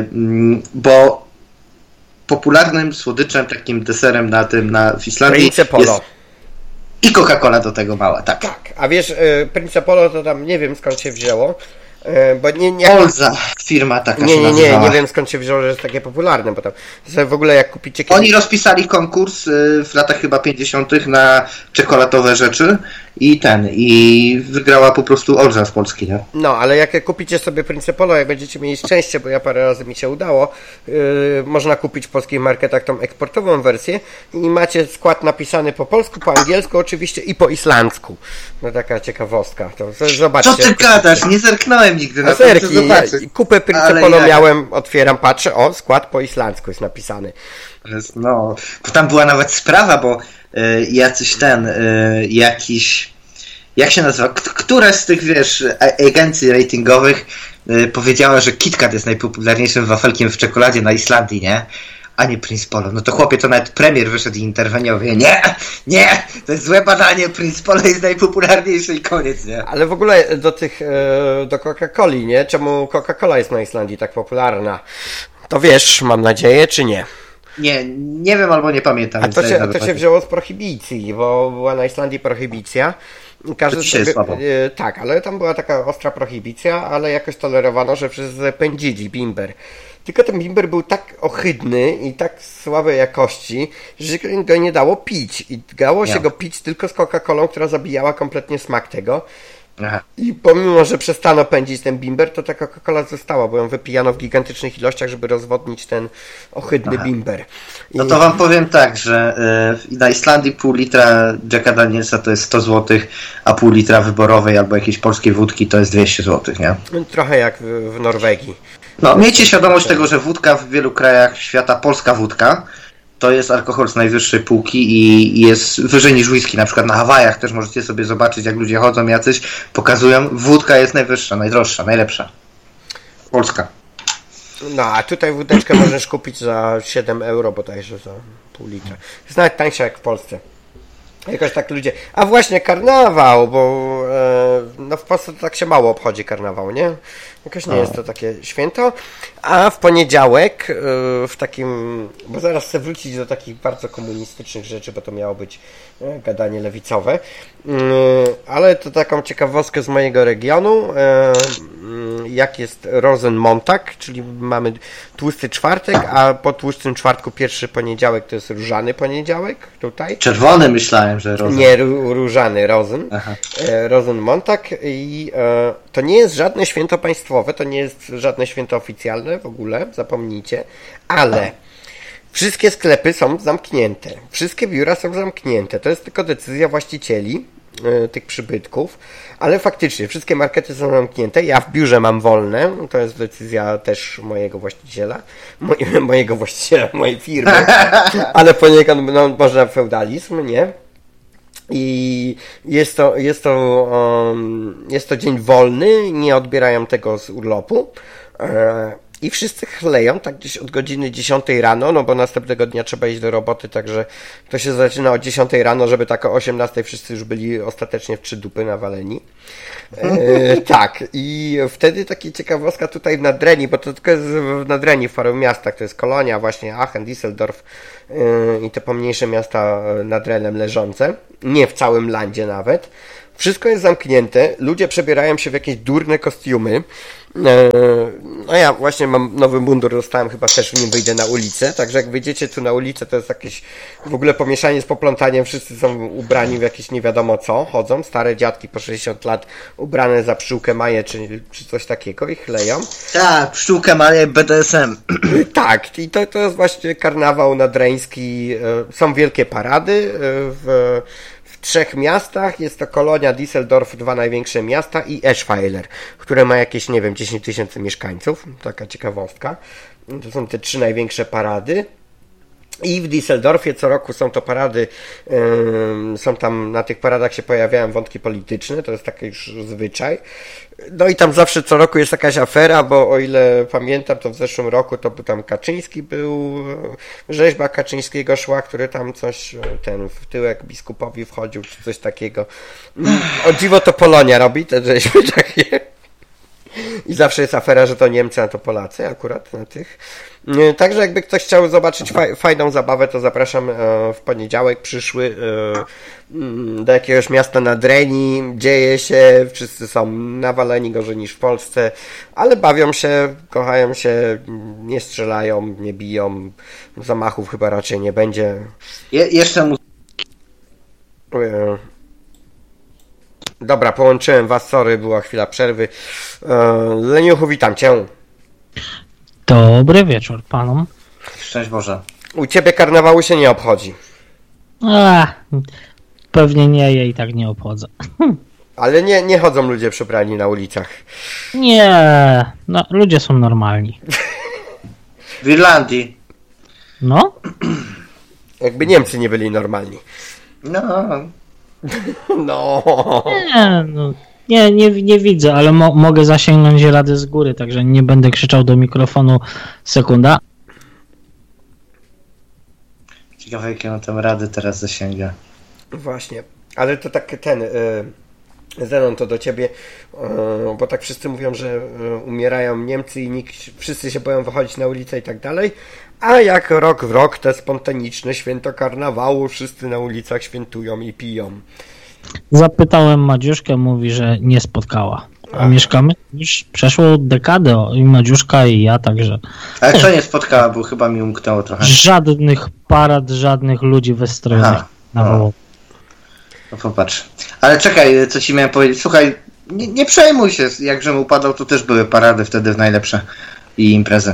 bo popularnym słodyczem, takim deserem na tym na w Islandii Prince Polo. Jest i Coca-Cola do tego mała, tak. Tak, a wiesz, yy, Prince Polo to tam nie wiem skąd się wzięło. Bo nie, nie, Olza, firma taka nie, się nie, nazywała. nie, nie wiem skąd się wzięło, że jest takie popularne, bo tam w ogóle jak kupicie... Kiedyś... Oni rozpisali konkurs w latach chyba pięćdziesiątych na czekoladowe rzeczy i ten, i wygrała po prostu Olza z Polski, nie? No, ale jak kupicie sobie Prince Polo, jak będziecie mieli szczęście, bo ja parę razy mi się udało, yy, można kupić w polskich marketach tą eksportową wersję i macie skład napisany po polsku, po angielsku oczywiście i po islandzku. No taka ciekawostka, to zobaczcie. Co ty gadasz? Nie zerknąłem nigdy na to. Zerki, ja kupę Prince Polo jak... miałem, otwieram, patrzę, o, skład po islandzku jest napisany. No, bo tam była nawet sprawa, bo y, jacyś ten, y, jakiś, jak się nazywa, K- któraś z tych, wiesz, agencji ratingowych y, powiedziała, że KitKat jest najpopularniejszym wafelkiem w czekoladzie na Islandii, nie? A nie Prince Polo. No to chłopie, to nawet premier wyszedł i interweniował. Nie, nie, to jest złe badanie, Prince Polo jest najpopularniejszy i koniec, nie? Ale w ogóle do tych, do Coca-Coli, nie? Czemu Coca-Cola jest na Islandii tak popularna? To wiesz, mam nadzieję, czy nie? Nie, nie wiem albo nie pamiętam. A to się, to się wzięło z prohibicji, bo była na Islandii prohibicja. Każdy sobie, słabo. E, tak, ale tam była taka ostra prohibicja, ale jakoś tolerowano, że wszyscy pędzili bimber. Tylko ten bimber był tak ohydny i tak słabej jakości, że się go nie dało pić. I dało się ja. go pić tylko z Coca-Colą, która zabijała kompletnie smak tego. Aha. I pomimo, że przestano pędzić ten bimber, to ta Coca-Cola została, bo ją wypijano w gigantycznych ilościach, żeby rozwodnić ten ohydny Aha. bimber. I... No to wam powiem tak, że y, na Islandii pół litra Jacka Danielsa to jest sto złotych, a pół litra wyborowej albo jakiejś polskiej wódki to jest dwieście złotych, nie? Trochę jak w, w Norwegii. No, miejcie świadomość tego, że wódka w wielu krajach świata, polska wódka, to jest alkohol z najwyższej półki i jest wyżej niż whisky. Na przykład na Hawajach też możecie sobie zobaczyć, jak ludzie chodzą jacyś, pokazują, wódka jest najwyższa, najdroższa, najlepsza. Polska. No, a tutaj wódeczkę możesz kupić za siedem euro bodajże za pół litra. Jest nawet tańsza jak w Polsce. Jakoś tak ludzie... A właśnie karnawał, bo e, no w Polsce to tak się mało obchodzi karnawał, nie? Jakoś nie jest to takie święto. A w poniedziałek e, w takim... Bo zaraz chcę wrócić do takich bardzo komunistycznych rzeczy, bo to miało być e, gadanie lewicowe. E, ale to taką ciekawostkę z mojego regionu. E, jak jest Rosenmontag, czyli mamy tłusty czwartek, a po tłustym czwartku pierwszy poniedziałek to jest różany poniedziałek tutaj. Czerwony myślałem, że Rosen. Nie, różany, Rosen. E, Rosenmontag i e, to nie jest żadne święto państwowe, to nie jest żadne święto oficjalne w ogóle, zapomnijcie, ale wszystkie sklepy są zamknięte, wszystkie biura są zamknięte, to jest tylko decyzja właścicieli, y, tych przybytków, ale faktycznie wszystkie markety są zamknięte. Ja w biurze mam wolne, to jest decyzja też mojego właściciela, moj, mojego właściciela, mojej firmy, ale poniekąd no, można feudalizm, nie? I jest to, jest to, um, jest to dzień wolny, nie odbierają tego z urlopu. E, I wszyscy chleją tak gdzieś od godziny dziesiątej rano, no bo następnego dnia trzeba iść do roboty, także to się zaczyna o dziesiątej rano, żeby tak o osiemnastej wszyscy już byli ostatecznie w trzy dupy nawaleni. E, tak, i wtedy takie ciekawostka tutaj w Nadrenii, bo to tylko jest w Nadrenii, w paru miastach, to jest Kolonia, właśnie Aachen, Düsseldorf e, i te pomniejsze miasta nad Renem leżące, nie w całym landzie nawet. Wszystko jest zamknięte, ludzie przebierają się w jakieś durne kostiumy. No ja właśnie mam nowy mundur, dostałem, chyba też w nim wyjdę na ulicę, także jak wyjdziecie tu na ulicę, to jest jakieś w ogóle pomieszanie z poplątaniem, wszyscy są ubrani w jakieś nie wiadomo co, chodzą, stare dziadki po sześćdziesiąt lat ubrane za pszczółkę Maję czy, czy coś takiego i chleją. Tak, pszczółkę Maję B D S M. Tak, i to, to jest właśnie karnawał nadreński, są wielkie parady w W trzech miastach, jest to Kolonia, Düsseldorf, dwa największe miasta i Eschweiler, które ma jakieś, nie wiem, dziesięć tysięcy mieszkańców, taka ciekawostka. To są te trzy największe parady. I w Düsseldorfie co roku są to parady, yy, są tam, na tych paradach się pojawiają wątki polityczne, to jest taki już zwyczaj. No i tam zawsze co roku jest jakaś afera, bo o ile pamiętam, to w zeszłym roku to był tam Kaczyński był, rzeźba Kaczyńskiego szła, który tam coś, ten w tyłek biskupowi wchodził, czy coś takiego. O dziwo to Polonia robi te rzeźby takie. I zawsze jest afera, że to Niemcy, a to Polacy akurat na tych. Także jakby ktoś chciał zobaczyć fajną zabawę, to zapraszam w poniedziałek przyszły do jakiegoś miasta nad Reni. Dzieje się, wszyscy są nawaleni gorzej niż w Polsce, ale bawią się, kochają się, nie strzelają, nie biją. Zamachów chyba raczej nie będzie. Je- jeszcze mu... Dobra, połączyłem was, sorry, była chwila przerwy. Leniuchu, witam cię. Dobry wieczór panom. Szczęść Boże. U ciebie karnawału się nie obchodzi. A, pewnie nie, ja i tak nie obchodzę. Ale nie, nie chodzą ludzie przebrani na ulicach. Nie, no, ludzie są normalni. W Irlandii. No? Jakby Niemcy nie byli normalni. No. No. Nie, no, nie, nie, nie widzę, ale mo- mogę zasięgnąć rady z góry, także nie będę krzyczał do mikrofonu. Sekunda. Ciekawe, jakie on tam rady teraz zasięga. Właśnie, ale to tak ten... Yy... Zenon, to do ciebie, yy, bo tak wszyscy mówią, że yy, umierają Niemcy i nikt, wszyscy się boją wychodzić na ulicę i tak dalej, a jak rok w rok te spontaniczne święto karnawału, wszyscy na ulicach świętują i piją. Zapytałem Madziuszkę, mówi, że nie spotkała. A Ach. mieszkamy już przeszło dekadę i Madziuszka i ja, także... Ale co nie spotkała, bo chyba mi umknęło trochę. Żadnych parad, żadnych ludzi wystrojonych na wołu. No popatrz. Ale czekaj, co ci miałem powiedzieć. Słuchaj, nie, nie przejmuj się, jak Rzym upadał, to też były parady wtedy w najlepsze i imprezy.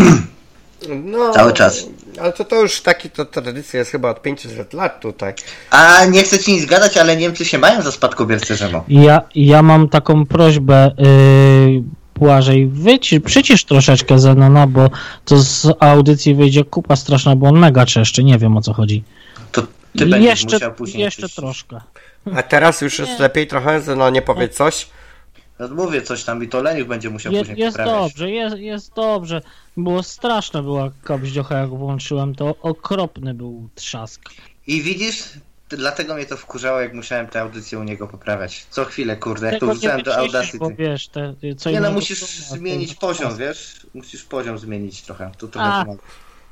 No, cały czas. Ale to, to już taki to tradycja jest chyba od pięciuset lat tutaj. A nie chcę ci nic gadać, ale Niemcy się mają za spadkobiercę Rzymu. Ja, ja mam taką prośbę, yy, Błażej, wycisz, przycisz troszeczkę Zenona, bo to z audycji wyjdzie kupa straszna, bo on mega czeszczy, nie wiem o co chodzi. To ty będziesz jeszcze, musiał później Jeszcze czyścić. troszkę. A teraz już jest nie. lepiej trochę, Zenon, nie powie coś? No mówię coś tam i to Leniuch będzie musiał Je, później Jest poprawiać. dobrze, jest, jest dobrze. Było straszne, była kabździocha, jak włączyłem, to okropny był trzask. I widzisz, dlatego mnie to wkurzało, jak musiałem tę audycję u niego poprawiać. Co chwilę, kurde, jak Tego to wrzucałem do Audacity. Bo wiesz, te, co nie no, musisz zmienić poziom, wiesz? Musisz poziom zmienić trochę. To trochę pomaga.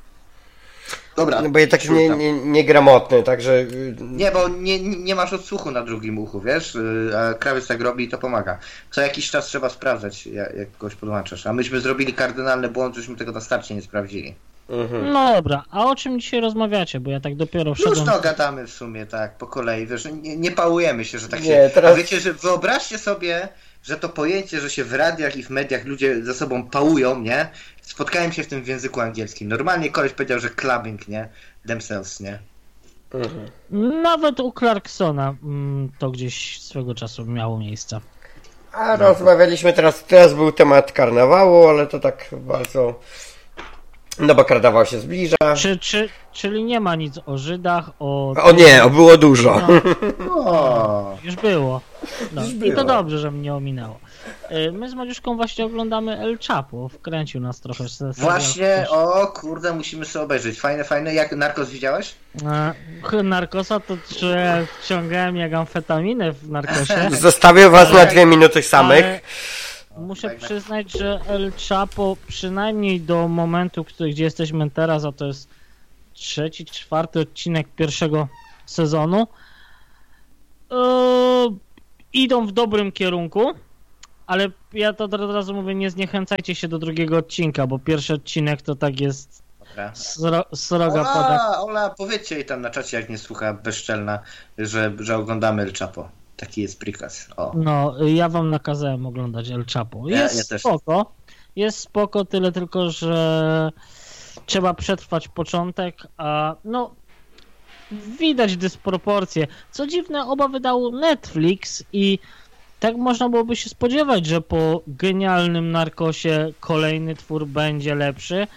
Dobra. No bo jest taki nie, nie, niegramotny, także... Nie, bo nie, nie masz odsłuchu na drugim uchu, wiesz? A krawiec tak robi i to pomaga. Co jakiś czas trzeba sprawdzać, jak, jak kogoś podłączasz. A myśmy zrobili kardynalny błąd, żeśmy tego na starcie nie sprawdzili. Mhm. No dobra, a o czym dzisiaj rozmawiacie? Bo ja tak dopiero wszedłem... Już no gadamy w sumie, tak, po kolei, wiesz, nie, nie pałujemy się, że tak nie, się... teraz... A wiecie, że wyobraźcie sobie, że to pojęcie, że się w radiach i w mediach ludzie ze sobą pałują, nie? Spotkałem się w tym w języku angielskim. Normalnie koleś powiedział, że clubbing, nie? Themselves, nie? Mhm. Nawet u Clarksona to gdzieś swego czasu miało miejsce. A rozmawialiśmy teraz, teraz był temat karnawału, ale to tak bardzo... No bo karnawał się zbliża. Czy, czy, czyli nie ma nic o Żydach, o... O nie, o było dużo. No, o, już było. No, już było. I to dobrze, że mnie ominęło. My z Mariuszką właśnie oglądamy El Chapo. Wkręcił nas trochę. Właśnie, o kurde, musimy sobie obejrzeć. Fajne, fajne. Jak Narcos widziałeś? E, narkosa to czy ja wciągałem jak amfetaminę w Narcosie. Zostawię was ale, na dwie minuty samych. Muszę przyznać, że El Chapo przynajmniej do momentu, który, gdzie jesteśmy teraz, a to jest trzeci, czwarty odcinek pierwszego sezonu, yy, idą w dobrym kierunku, ale ja to od razu mówię, nie zniechęcajcie się do drugiego odcinka, bo pierwszy odcinek to tak jest sro, sroga Ola, pada. Ola, powiedzcie jej tam na czacie, jak nie słucha bezczelna, że, że oglądamy El Chapo. Taki jest prikaz. O. No, ja wam nakazałem oglądać El Chapo. Jest ja, ja spoko. Też. Jest spoko, tyle tylko, że trzeba przetrwać początek, a no widać dysproporcje. Co dziwne, oba wydał Netflix i tak można byłoby się spodziewać, że po genialnym Narcosie kolejny twór będzie lepszy.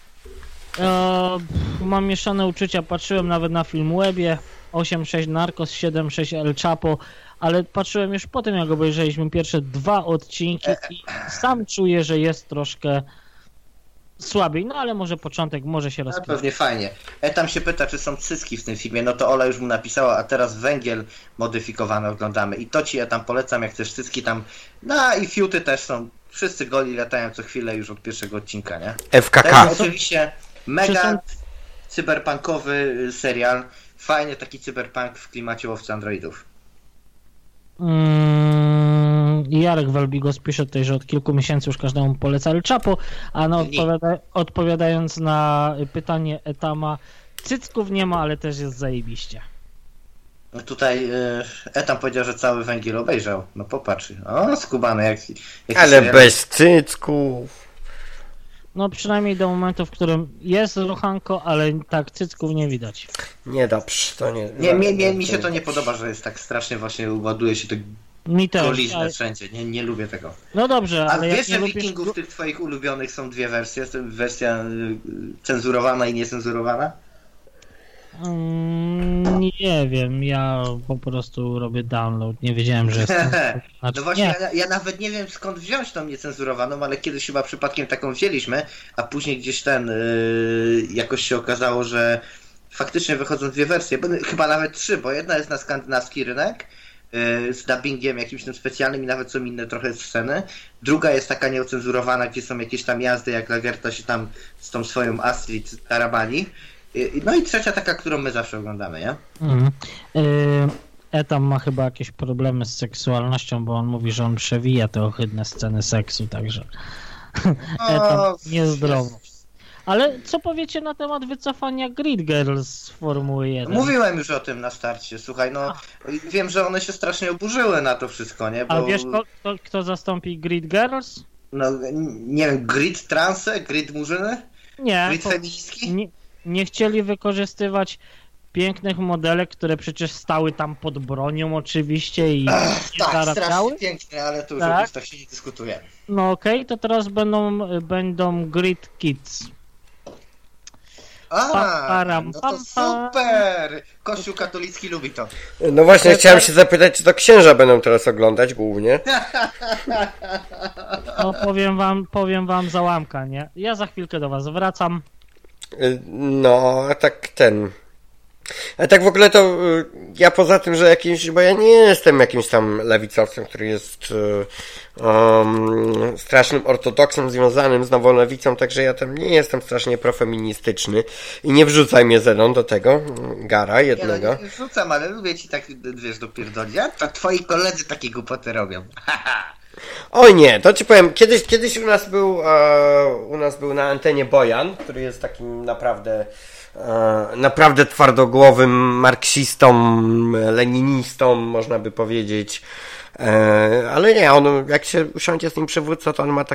E, mam mieszane uczucia, patrzyłem nawet na Filmwebie, osiem sześć Narcos, siedem sześć El Chapo, ale patrzyłem już po tym, jak obejrzeliśmy pierwsze dwa odcinki i sam czuję, że jest troszkę słabiej, no ale może początek, może się rozpocznie. No, pewnie fajnie. E tam się pyta, czy są cycki w tym filmie, no to Ola już mu napisała, a teraz węgiel modyfikowany oglądamy i to ci ja tam polecam, jak chcesz cycki tam, no i fiuty też są, wszyscy goli latają co chwilę już od pierwszego odcinka, nie? F K K. To jest oczywiście mega są... cyberpunkowy serial, fajny taki cyberpunk w klimacie łowcy androidów. Mm, Jarek Walbigos pisze tutaj, że od kilku miesięcy już każdemu poleca El Chapo, a no odpowiada, odpowiadając na pytanie Etama, cycków nie ma, ale też jest zajebiście. No tutaj Etam powiedział, że cały węgiel obejrzał. No popatrz, o skubany jak... Ale serial. Bez cycków. No przynajmniej do momentu, w którym jest ruchanko, ale tak cycków nie widać. Nie dobrze, to nie... Nie, nie, nie mi się to nie podoba, że jest tak strasznie właśnie ładuje się to goliźne ale... wszędzie. Nie, nie lubię tego. No dobrze, ale A wiesz, że Wikingów lubisz... tych twoich ulubionych są dwie wersje? Jest wersja cenzurowana i niecenzurowana? Mm, nie wiem, ja po prostu robię download, nie wiedziałem, że jest... Znaczy, no właśnie, ja, ja nawet nie wiem skąd wziąć tą niecenzurowaną, ale kiedyś chyba przypadkiem taką wzięliśmy, a później gdzieś ten, yy, jakoś się okazało, że faktycznie wychodzą dwie wersje, chyba nawet trzy, bo jedna jest na skandynawski rynek, yy, z dubbingiem jakimś tym specjalnym i nawet są inne trochę sceny, druga jest taka nieocenzurowana, gdzie są jakieś tam jazdy, jak Lagerta się tam z tą swoją Astrid tarabani. No i trzecia taka, którą my zawsze oglądamy, nie? Mm. Etam ma chyba jakieś problemy z seksualnością, bo on mówi, że on przewija te ohydne sceny seksu, także Etam niezdrowo. Ale co powiecie na temat wycofania Grid Girls z Formuły jeden? Mówiłem już o tym na starcie, słuchaj, no A. wiem, że one się strasznie oburzyły na to wszystko, nie? Bo... A wiesz, kto, kto, kto zastąpi Grid Girls? No, nie wiem, Grid Transe? Grid Murzyny? Nie. Grid feministki? Nie. Nie chcieli wykorzystywać pięknych modelek, które przecież stały tam pod bronią oczywiście i Ech, nie tak, strasznie piękne, ale to już tak, tak się nie dyskutuje. No okej, okay, to teraz będą, będą Grid Kids. A, Paparam, no to super! Kościół katolicki lubi to. No właśnie, to chciałem się zapytać, czy to księża będą teraz oglądać głównie? No powiem wam, powiem wam załamka, nie? Ja za chwilkę do was wracam. No, a tak ten... A tak w ogóle to ja poza tym, że jakimś, bo ja nie jestem jakimś tam lewicowcem, który jest um, strasznym ortodoksem związanym z nową lewicą, także ja tam nie jestem strasznie profeministyczny i nie wrzucaj mnie Zenon do tego, gara jednego. Ja no, nie wrzucam, ale lubię ci tak, wiesz, dopierdolić, a to twoi koledzy takie głupoty robią. Oj nie, to ci powiem, kiedyś, kiedyś u nas był e, u nas był na antenie Bojan, który jest takim naprawdę e, naprawdę twardogłowym marksistą, leninistą, można by powiedzieć. E, ale nie, on jak się usiądzie z nim przywódcą, to on ma takie, wiesz, typowo męskie poglądy na, na temat relacji męsko-damskich.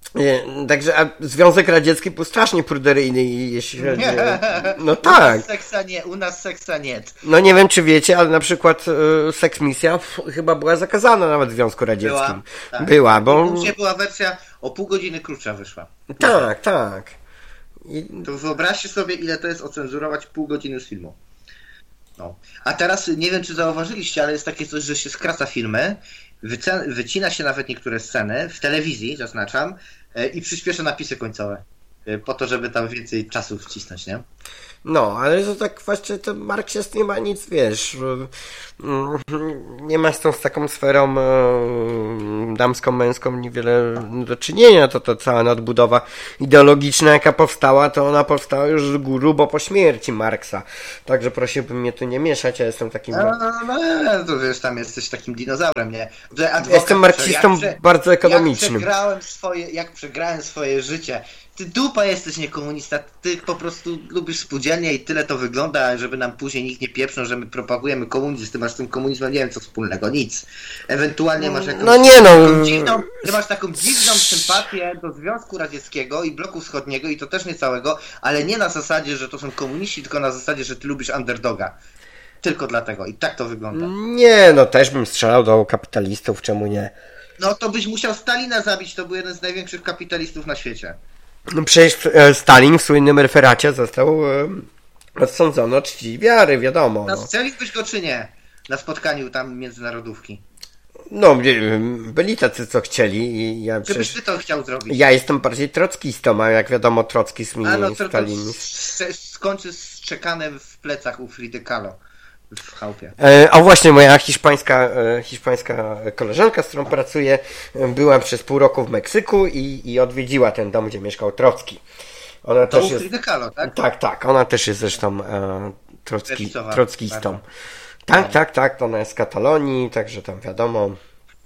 Także a Związek Radziecki był strasznie pruderyjny, jeśli chodzi o... No tak. U nas seksa nie, u nas seksa nie. No nie wiem, czy wiecie, ale na przykład y, seksmisja chyba była zakazana nawet w Związku Radzieckim. Była, tak. Była, bo... Później była wersja o pół godziny krótsza wyszła. Tak, tak. I... To wyobraźcie sobie, ile to jest ocenzurować pół godziny z filmu. No. A teraz nie wiem, czy zauważyliście, ale jest takie coś, że się skraca filmy, wycina się nawet niektóre sceny, w telewizji zaznaczam, i przyspiesza napisy końcowe, po to, żeby tam więcej czasu wcisnąć, nie? No, ale to tak właśnie to Marxiast nie ma nic, wiesz, nie ma z tą z taką sferą damską, męską niewiele do czynienia, to to cała nadbudowa ideologiczna, jaka powstała, to ona powstała już grubo po śmierci Marksa, także prosiłbym mnie tu nie mieszać, ja jestem takim... No, no, no, no to wiesz, tam jesteś takim dinozaurem, nie? Adwokat, jestem marksistą jak, bardzo ekonomicznym. Jak przegrałem swoje, jak przegrałem swoje życie. Ty dupa jesteś, nie komunista, ty po prostu lubisz spółdzielnie i tyle to wygląda, żeby nam później nikt nie pieprznął, że my propagujemy komunizm, ty masz z tym komunizmem nie wiem co wspólnego, nic. Ewentualnie masz jakąś no nie, no. taką dziwną, ty masz taką dziwną sympatię do Związku Radzieckiego i bloku wschodniego i to też nie całego, ale nie na zasadzie, że to są komuniści, tylko na zasadzie, że ty lubisz underdoga. Tylko dlatego i tak to wygląda. Nie, no też bym strzelał do kapitalistów, czemu nie? No to byś musiał Stalina zabić, to był jeden z największych kapitalistów na świecie. No przecież Stalin w słynnym referacie został odsądzony o czci wiary, wiadomo. No. Strzeliłbyś go czy nie? Na spotkaniu tam międzynarodówki. No, byli tacy, co chcieli i ja przecież... Czy byś ty to chciał zrobić? Ja jestem bardziej trockistą, a jak wiadomo trockizm i a no, to, Stalin... To skończy strzekane w plecach u Fridy Kahlo. W chałupie. E, a właśnie moja hiszpańska, e, hiszpańska koleżanka, z którą pracuję, była przez pół roku w Meksyku i, i odwiedziła ten dom, gdzie mieszkał Trocki. Ona to też u Fridy Kahlo, tak? Tak, tak. Ona też jest zresztą e, trocki, trockistą. Tak, tak, tak. Ona jest z Katalonii, także tam wiadomo.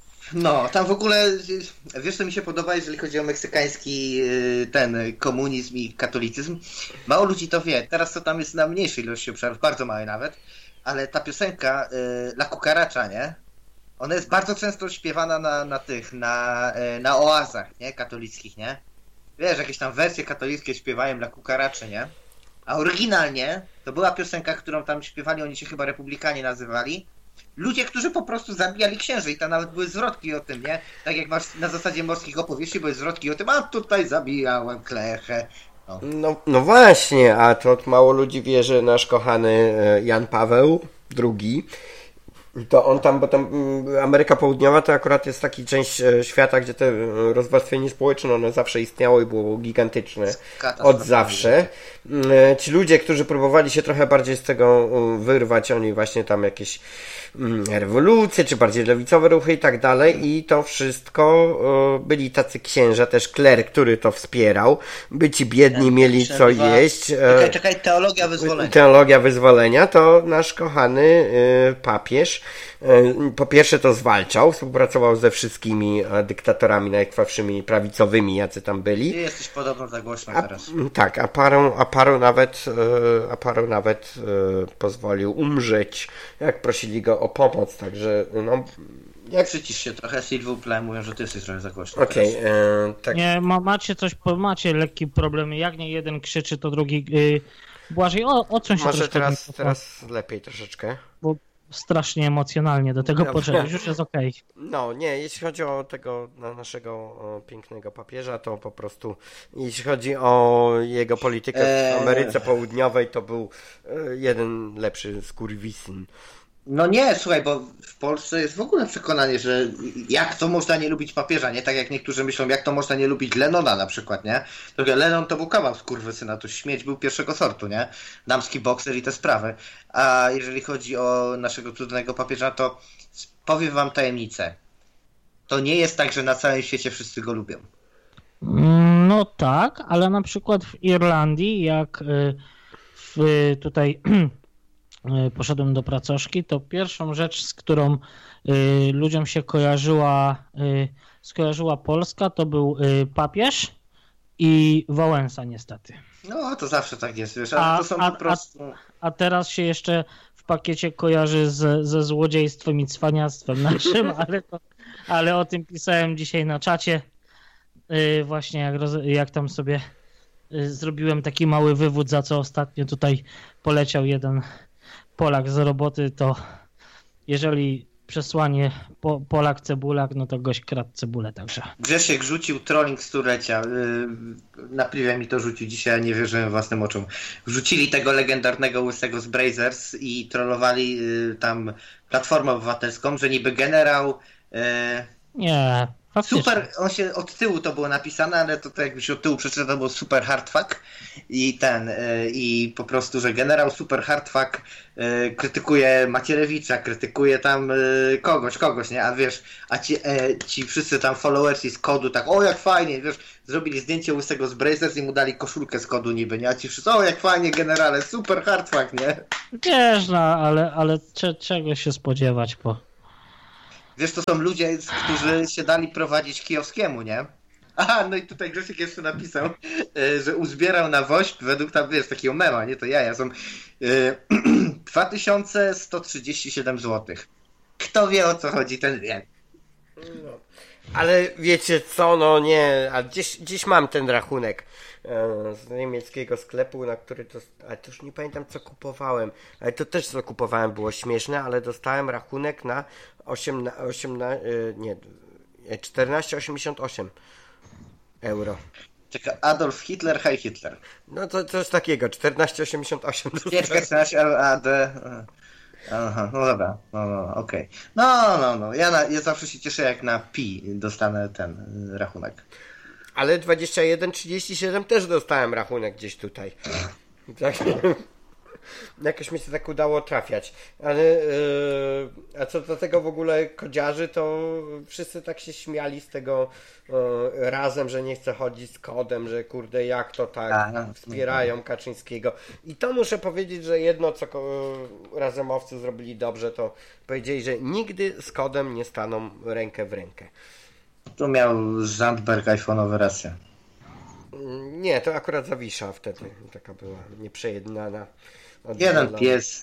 No, tam w ogóle, wiesz co mi się podoba, jeżeli chodzi o meksykański ten komunizm i katolicyzm? Mało ludzi to wie. Teraz to tam jest na mniejszej ilości obszarów, bardzo małe nawet. Ale ta piosenka y, La Cucaracha, nie? Ona jest bardzo często śpiewana na, na tych, na, y, na oazach, nie? Katolickich, nie? Wiesz, jakieś tam wersje katolickie śpiewają La Cucaracha, nie? A oryginalnie to była piosenka, którą tam śpiewali, oni się chyba republikanie nazywali. Ludzie, którzy po prostu zabijali księży i tam nawet były zwrotki o tym, nie? Tak jak masz na zasadzie morskich opowieści, były zwrotki o tym, a tutaj zabijałem klechę. No. No, no właśnie, a to mało ludzi wie, że nasz kochany Jan Paweł drugi, to on tam, bo tam Ameryka Południowa to akurat jest taki część świata, gdzie to rozwarstwienie społeczne, ono zawsze istniało i było gigantyczne od zawsze. Ci ludzie, którzy próbowali się trochę bardziej z tego wyrwać, oni właśnie tam jakieś rewolucje, czy bardziej lewicowe ruchy i tak dalej i to wszystko byli tacy księża, też kler, który to wspierał, by ci biedni mieli co jeść. Czekaj, czekaj, teologia wyzwolenia. Teologia wyzwolenia to nasz kochany papież po pierwsze to zwalczał, współpracował ze wszystkimi dyktatorami najkrwawszymi prawicowymi, jacy tam byli. Ty jesteś podobno za głośno a, teraz. Tak, a paru, a paru nawet a paru nawet pozwolił umrzeć, jak prosili go o pomoc, także no... Jak przycisz się trochę, Silvouple, mówią, że ty jesteś trochę za głośno. Okej, okay, e, tak. Nie, ma, macie coś, macie lekkie problemy, jak nie jeden krzyczy, to drugi... Yy, Błażej, o, odsuń się może troszkę. Teraz, teraz lepiej troszeczkę. Bo strasznie emocjonalnie do tego podszedłeś, już jest okej. Okay. No, nie, jeśli chodzi o tego naszego o, pięknego papieża, to po prostu jeśli chodzi o jego politykę w Ameryce Południowej, to był jeden lepszy skurwisyn. No nie, słuchaj, bo w Polsce jest w ogóle przekonanie, że jak to można nie lubić papieża, nie? Tak jak niektórzy myślą, jak to można nie lubić Lennona na przykład, nie? To Lennon to był kawał skurwysyna, to śmieć był pierwszego sortu, nie? Damski bokser i te sprawy. A jeżeli chodzi o naszego cudnego papieża, to powiem wam tajemnicę. To nie jest tak, że na całym świecie wszyscy go lubią. No tak, ale na przykład w Irlandii, jak w tutaj... poszedłem do pracoszki, to pierwszą rzecz, z którą y, ludziom się kojarzyła, y, skojarzyła Polska, to był y, papież i Wałęsa niestety. No to zawsze tak jest, wiesz, ale a, to są a, po prostu... A, a teraz się jeszcze w pakiecie kojarzy z, ze złodziejstwem i cwaniactwem naszym, ale, to, ale o tym pisałem dzisiaj na czacie. yy, właśnie jak, roz, jak tam sobie yy, zrobiłem taki mały wywód, za co ostatnio tutaj poleciał jeden Polak z roboty, to jeżeli przesłanie po, Polak cebulak, no to gość kradł cebulę także. Grzesiek rzucił trolling stulecia. Na privie mi to rzucił dzisiaj, ja nie wierzyłem własnym oczom. Wrzucili tego legendarnego łysego z Brazers i trollowali tam Platformę Obywatelską, że niby generał... Nie, faktycznie. Super, on się od tyłu to było napisane, ale to, to jakby się od tyłu przeczytał, to był super hardfuck i ten, i po prostu, że generał super hardfuck krytykuje Macierewicza, krytykuje tam kogoś, kogoś, nie? A wiesz, a ci, ci wszyscy tam followersi z kodu tak, o jak fajnie, wiesz, zrobili zdjęcie łysego z Brazers i mu dali koszulkę z kodu niby, nie? A ci wszyscy, o jak fajnie generale, super hardfuck, nie? Wiesz, no, ale, ale cze, czego się spodziewać po... Wiesz, to są ludzie, którzy się dali prowadzić Kijowskiemu, nie? Aha, no i tutaj Grzesiek jeszcze napisał, że uzbierał na woźb według tam, wiesz, takiego mema, nie? To jaja są dwa tysiące sto trzydzieści siedem złotych. Kto wie, o co chodzi, ten wie. No. Ale wiecie co, no nie, a gdzieś, gdzieś mam ten rachunek e, z niemieckiego sklepu, na który to, ale to już nie pamiętam co kupowałem, ale to też co kupowałem było śmieszne, ale dostałem rachunek na osiem, osiem, e, nie, czternaście osiemdziesiąt osiem euro. Czekaj, Adolf Hitler, Heil Hitler. No to coś takiego, czternaście osiemdziesiąt osiem. czternaście A D. Aha, no dobra, no, no okej. Okay. No, no, no, ja, na, ja zawsze się cieszę jak na Pi dostanę ten rachunek. Ale dwadzieścia jeden trzydzieści siedem też dostałem rachunek gdzieś tutaj. Tak. Jakoś mi się tak udało trafiać. Ale yy, a co do tego w ogóle kodziarzy, to wszyscy tak się śmiali z tego yy, razem, że nie chce chodzić z kodem, że kurde jak to tak a, no, wspierają Kaczyńskiego. I to muszę powiedzieć, że jedno co yy, razemowcy zrobili dobrze, to powiedzieli, że nigdy z kodem nie staną rękę w rękę. Tu miał Zandberg iPhone'owe rację. Nie, to akurat Zawisza wtedy taka była nieprzejednana. Jeden pies.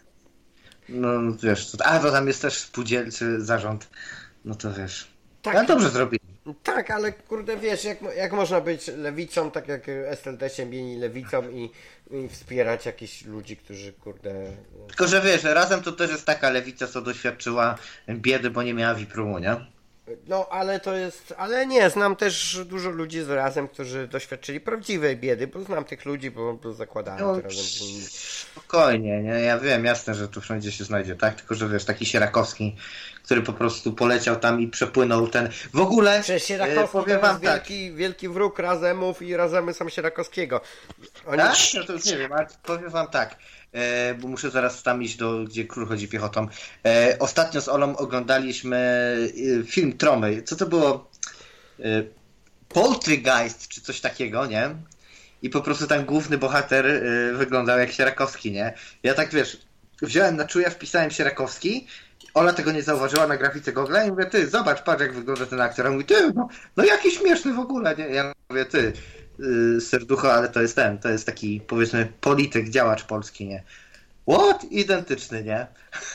No wiesz, to, a to tam jest też spółdzielczy zarząd. No to wiesz. Tak, ale dobrze zrobili. Tak, ale kurde wiesz, jak, jak można być lewicą, tak jak S L D się mieli lewicą i, i wspierać jakichś ludzi, którzy kurde... Tylko, że wiesz, razem to też jest taka lewica, co doświadczyła biedy, bo nie miała Wiprumu, nie? No, ale to jest, ale nie, znam też dużo ludzi z razem, którzy doświadczyli prawdziwej biedy, bo znam tych ludzi, bo, bo zakładałem no, to razem z nimi. Spokojnie, nie? Ja wiem, jasne, że tu wszędzie się znajdzie, tak? Tylko, że wiesz, taki Sierakowski, który po prostu poleciał tam i przepłynął ten... W ogóle... Przecież Sierakowski powiem to jest wam wielki, tak. wielki wróg Razemów i Razemy są Sierakowskiego. Oni... Tak? No to już nie wiem, ale powiem wam tak. E, bo muszę zaraz tam iść do, gdzie król chodzi piechotą. E, ostatnio z Olą oglądaliśmy e, film Tromy. Co to było? E, Poltergeist, czy coś takiego, nie? I po prostu tam główny bohater e, wyglądał jak Sierakowski, nie? Ja tak, wiesz, wziąłem na czuja, wpisałem Sierakowski, Ola tego nie zauważyła na grafice Google i mówię, ty, zobacz, patrz jak wygląda ten aktor. A mówi, ty, no, no jaki śmieszny w ogóle, nie? Ja mówię, ty, yy, serducho, ale to jest ten, to jest taki, powiedzmy, polityk, działacz polski, nie? What? Identyczny, nie?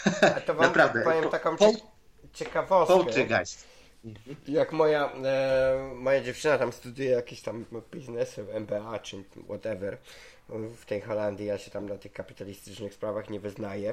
A to wam naprawdę. powiem taką po, ciekawostkę. Poltergeist. Jak moja, e, moja dziewczyna tam studiuje jakieś tam biznesy, M B A czy whatever w tej Holandii, ja się tam na tych kapitalistycznych sprawach nie wyznaję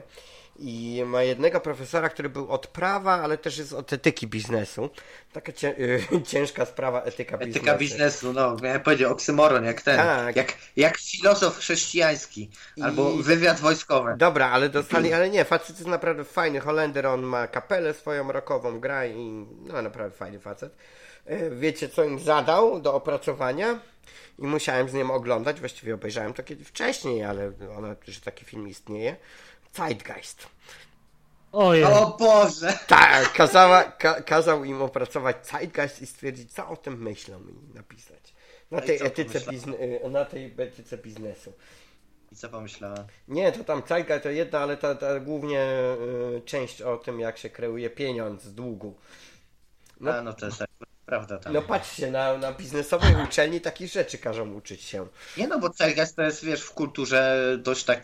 i ma jednego profesora, który był od prawa, ale też jest od etyki biznesu. Taka cię, ciężka sprawa, etyka biznesu. Etyka biznesu, no, ja powiedział oksymoron, jak ten, tak. jak, jak filozof chrześcijański, I... albo wywiad wojskowy. Dobra, ale dostali, ale nie, facet jest naprawdę fajny, Holender, on ma kapelę swoją rockową, gra i no naprawdę fajny facet. Wiecie, co im zadał do opracowania? I musiałem z nim oglądać, właściwie obejrzałem to kiedyś wcześniej, ale ona, że taki film istnieje. Zeitgeist. Ojej. O Boże! Tak, kazała, ka, kazał im opracować Zeitgeist i stwierdzić, co o tym myślą i napisać. Na tej, etyce, bizne, na tej etyce biznesu. I co pomyślała? Nie, to tam Zeitgeist to jedna, ale ta, ta głównie y, część o tym, jak się kreuje pieniądz z długu. No, A, no to jest tak. Prawda, tam. No patrzcie, na, na biznesowej uczelni takich rzeczy każą uczyć się. Nie no, bo Zeitgeist to jest, wiesz, w kulturze dość tak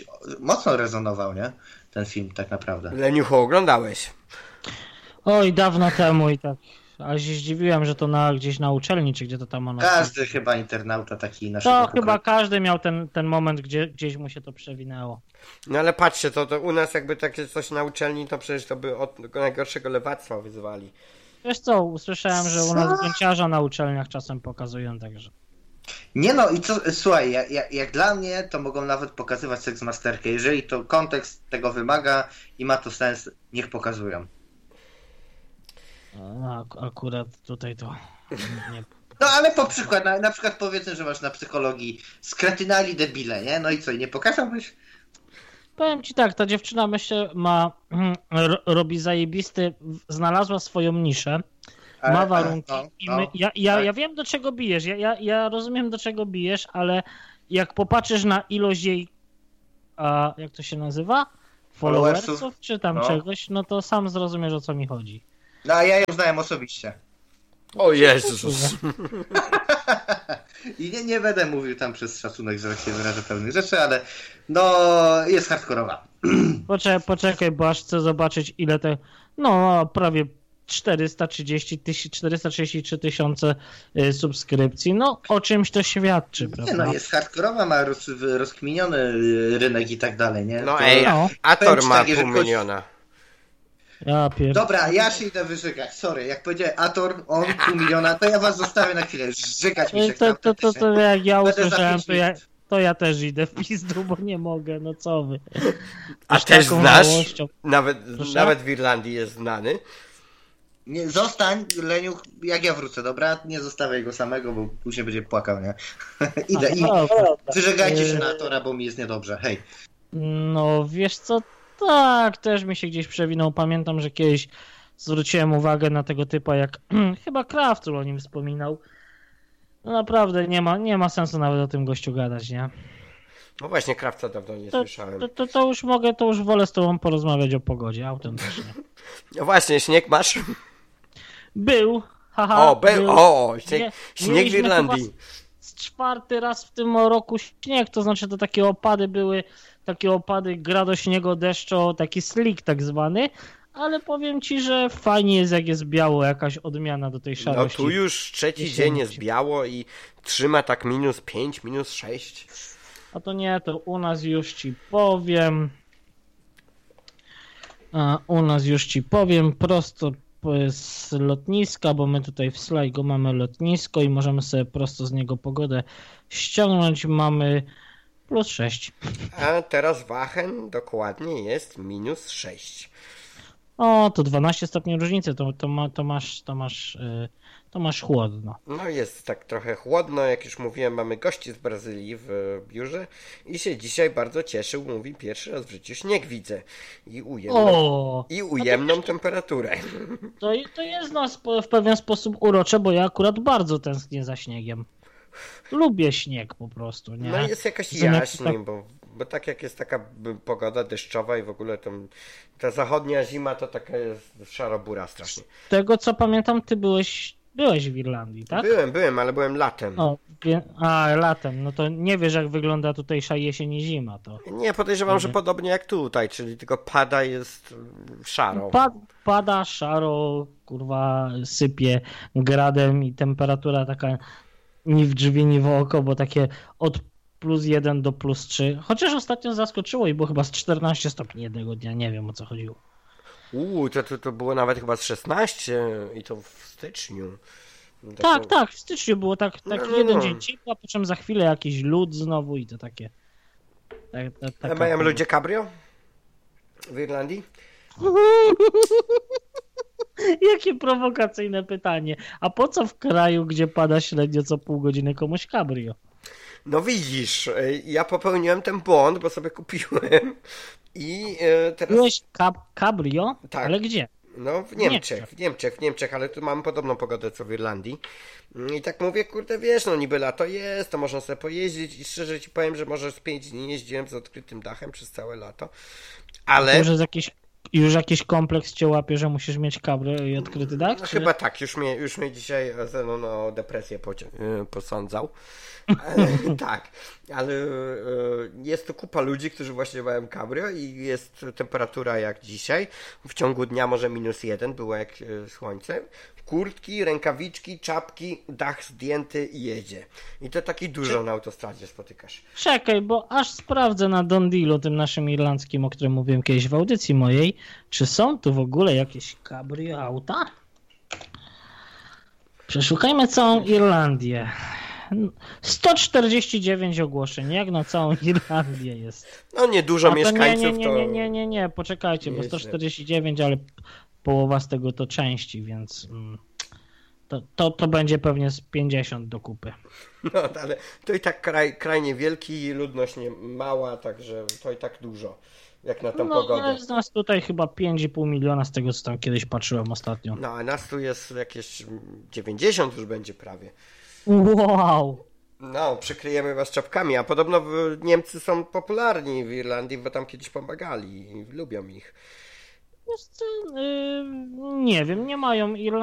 mocno rezonował, nie? Ten film tak naprawdę. Leniucho, oglądałeś? Oj, dawno temu i tak ale się zdziwiłem, że to na, gdzieś na uczelni, czy gdzie to tam ono... Każdy jest. Chyba internauta taki naszego To pokroju. chyba każdy miał ten, ten moment, gdzie gdzieś mu się to przewinęło. No ale patrzcie, to, to u nas jakby takie coś na uczelni, to przecież to by od najgorszego lewactwa wyzwali. Wiesz co, usłyszałem, że u nas gęciarza na uczelniach czasem pokazują, także... Nie no i co, słuchaj, jak, jak, jak dla mnie to mogą nawet pokazywać seksmasterkę. Jeżeli to kontekst tego wymaga i ma to sens, niech pokazują. A, akurat tutaj to nie... No ale po przykład, na, na przykład powiedzmy, że masz na psychologii skretynali debile, nie? No i co, i nie pokazałbyś? Powiem ci tak, ta dziewczyna myślę ma, ro, robi zajebisty, znalazła swoją niszę, ma warunki no, no, i my, ja, ja, tak. ja wiem do czego bijesz, ja, ja, ja rozumiem do czego bijesz, ale jak popatrzysz na ilość jej, a jak to się nazywa? Followersów czy tam no. czegoś, no to sam zrozumiesz o co mi chodzi. No a ja ją znałem osobiście. O Jezus. I nie, nie będę mówił tam przez szacunek, że się wyrażę pewnych rzeczy, ale no jest hardkorowa. Poczekaj, poczekaj, bo aż chcę zobaczyć ile te, no prawie czterysta trzydzieści tysięcy, czterysta trzydzieści trzy tysiące subskrypcji, no o czymś to świadczy, prawda? Nie no, jest hardkorowa, ma roz, rozkminiony rynek i tak dalej, nie? No to, ej, no. Ator ma pół miliona. Ja pier... Dobra, ja się idę wyżygać, sorry, jak powiedziałem Ator, on pół miliona, to ja was zostawię na chwilę, żygać mi się to, to, to, to, to jak ja usłyszałem, to ja, to ja też idę w pizdu, bo nie mogę, no co wy. A też znasz? Nawet, nawet w Irlandii jest znany. Nie, zostań, Leniu, jak ja wrócę, dobra? Nie zostawiaj go samego, bo później będzie płakał, nie? Idę i wyżegajcie się na Atora, bo mi jest niedobrze, hej. No, wiesz co, tak, też mi się gdzieś przewinął. Pamiętam, że kiedyś zwróciłem uwagę na tego typa, jak chyba Krawcul o nim wspominał. No naprawdę nie ma, nie ma sensu nawet o tym gościu gadać, nie? No właśnie, Krawca dawno nie to, słyszałem. To, to, to już mogę, to już wolę z tobą porozmawiać o pogodzie, autentycznie. No właśnie, śnieg masz? Był, haha. O, był, był. O, śnieg, nie, śnieg w Irlandii. Z czwarty raz w tym roku śnieg, to znaczy to takie opady były, takie opady grado, śniego, deszczo, taki slick tak zwany, ale powiem ci, że fajnie jest jak jest biało, jakaś odmiana do tej szarości. No tu już trzeci dzień jest biało i trzyma tak minus pięć, minus sześć. A to nie, to u nas już ci powiem, a u nas już ci powiem prosto z lotniska, bo my tutaj w Sligo mamy lotnisko i możemy sobie prosto z niego pogodę ściągnąć. Mamy plus sześć. A teraz Wachen dokładnie jest minus sześć. O, to dwanaście stopni różnicy, to, to, ma, to masz, to masz, yy, to masz chłodno. No jest tak trochę chłodno, jak już mówiłem, mamy gości z Brazylii w biurze i się dzisiaj bardzo cieszył, mówi, pierwszy raz w życiu śnieg widzę i ujemną, o, i ujemną to temperaturę. To, to jest nas w pewien sposób urocze, bo ja akurat bardzo tęsknię za śniegiem. Lubię śnieg po prostu, nie? No jest jakoś jaśniej, tak... bo, bo tak jak jest taka pogoda deszczowa i w ogóle to, ta zachodnia zima to taka jest szarobura strasznie. Z tego co pamiętam, ty byłeś, byłeś w Irlandii, tak? Byłem, byłem, ale byłem latem. O, a, latem, no to nie wiesz jak wygląda tutejsza jesień i zima. To. Nie, podejrzewam, nie. że podobnie jak tutaj, czyli tylko pada, jest szaro. Pa, pada, szaro, kurwa, sypie gradem i temperatura taka ni w drzwi, ni w oko, bo takie od plus jeden do plus trzy. Chociaż ostatnio zaskoczyło i było chyba z czternaście stopni jednego dnia, nie wiem o co chodziło. Uuu, to, to, to było nawet chyba z szesnaście i to w styczniu. Tak, tak, to... tak w styczniu było tak, tak no, jeden no. dzień ciepła, po czym za chwilę jakiś lód znowu i to takie... Tak, tak, taka... A mają ludzie cabrio w Irlandii? Jakie prowokacyjne pytanie. A po co w kraju, gdzie pada średnio co pół godziny komuś cabrio? No widzisz, ja popełniłem ten błąd, bo sobie kupiłem i teraz... Byłeś cab- cabrio? Tak. Ale gdzie? No w Niemczech, w Niemczech, w Niemczech, ale tu mamy podobną pogodę co w Irlandii. I tak mówię, kurde, wiesz, no niby lato jest, to można sobie pojeździć i szczerze ci powiem, że może z pięć dni jeździłem z odkrytym dachem przez całe lato, ale... Może z jakiejś już jakiś kompleks cię łapie, że musisz mieć kabrę i odkryty dach? No, chyba tak, już mnie, już mnie dzisiaj Zenon o depresję posądzał. Tak, ale jest to kupa ludzi, którzy właśnie mają cabrio i jest temperatura jak dzisiaj. W ciągu dnia może minus jeden, było jak słońce. Kurtki, rękawiczki, czapki, dach zdjęty i jedzie. I to taki dużo na autostradzie spotykasz. Czekaj, bo aż sprawdzę na Don Dealu, tym naszym irlandzkim, o którym mówiłem kiedyś w audycji mojej, czy są tu w ogóle jakieś cabrio auta? Przeszukajmy całą Irlandię. sto czterdzieści dziewięć ogłoszeń, jak na całą Irlandię jest. No niedużo mieszkańców. Nie, nie, nie, nie, nie, nie, poczekajcie, bo sto czterdzieści dziewięć, ale połowa z tego to części, więc to, to, to będzie pewnie z pięćdziesiąt do kupy. No, ale to i tak kraj, kraj niewielki, ludność nie mała, także to i tak dużo, jak na tą no, pogodę. No, z nas tutaj chyba pięć i pół miliona z tego, co tam kiedyś patrzyłem ostatnio. No, a nas tu jest jakieś dziewięćdziesiąt już będzie prawie. Wow! No, przykryjemy was czapkami, a podobno Niemcy są popularni w Irlandii, bo tam kiedyś pomagali i lubią ich. Wiesz co, yy, nie wiem, nie mają Irlandii.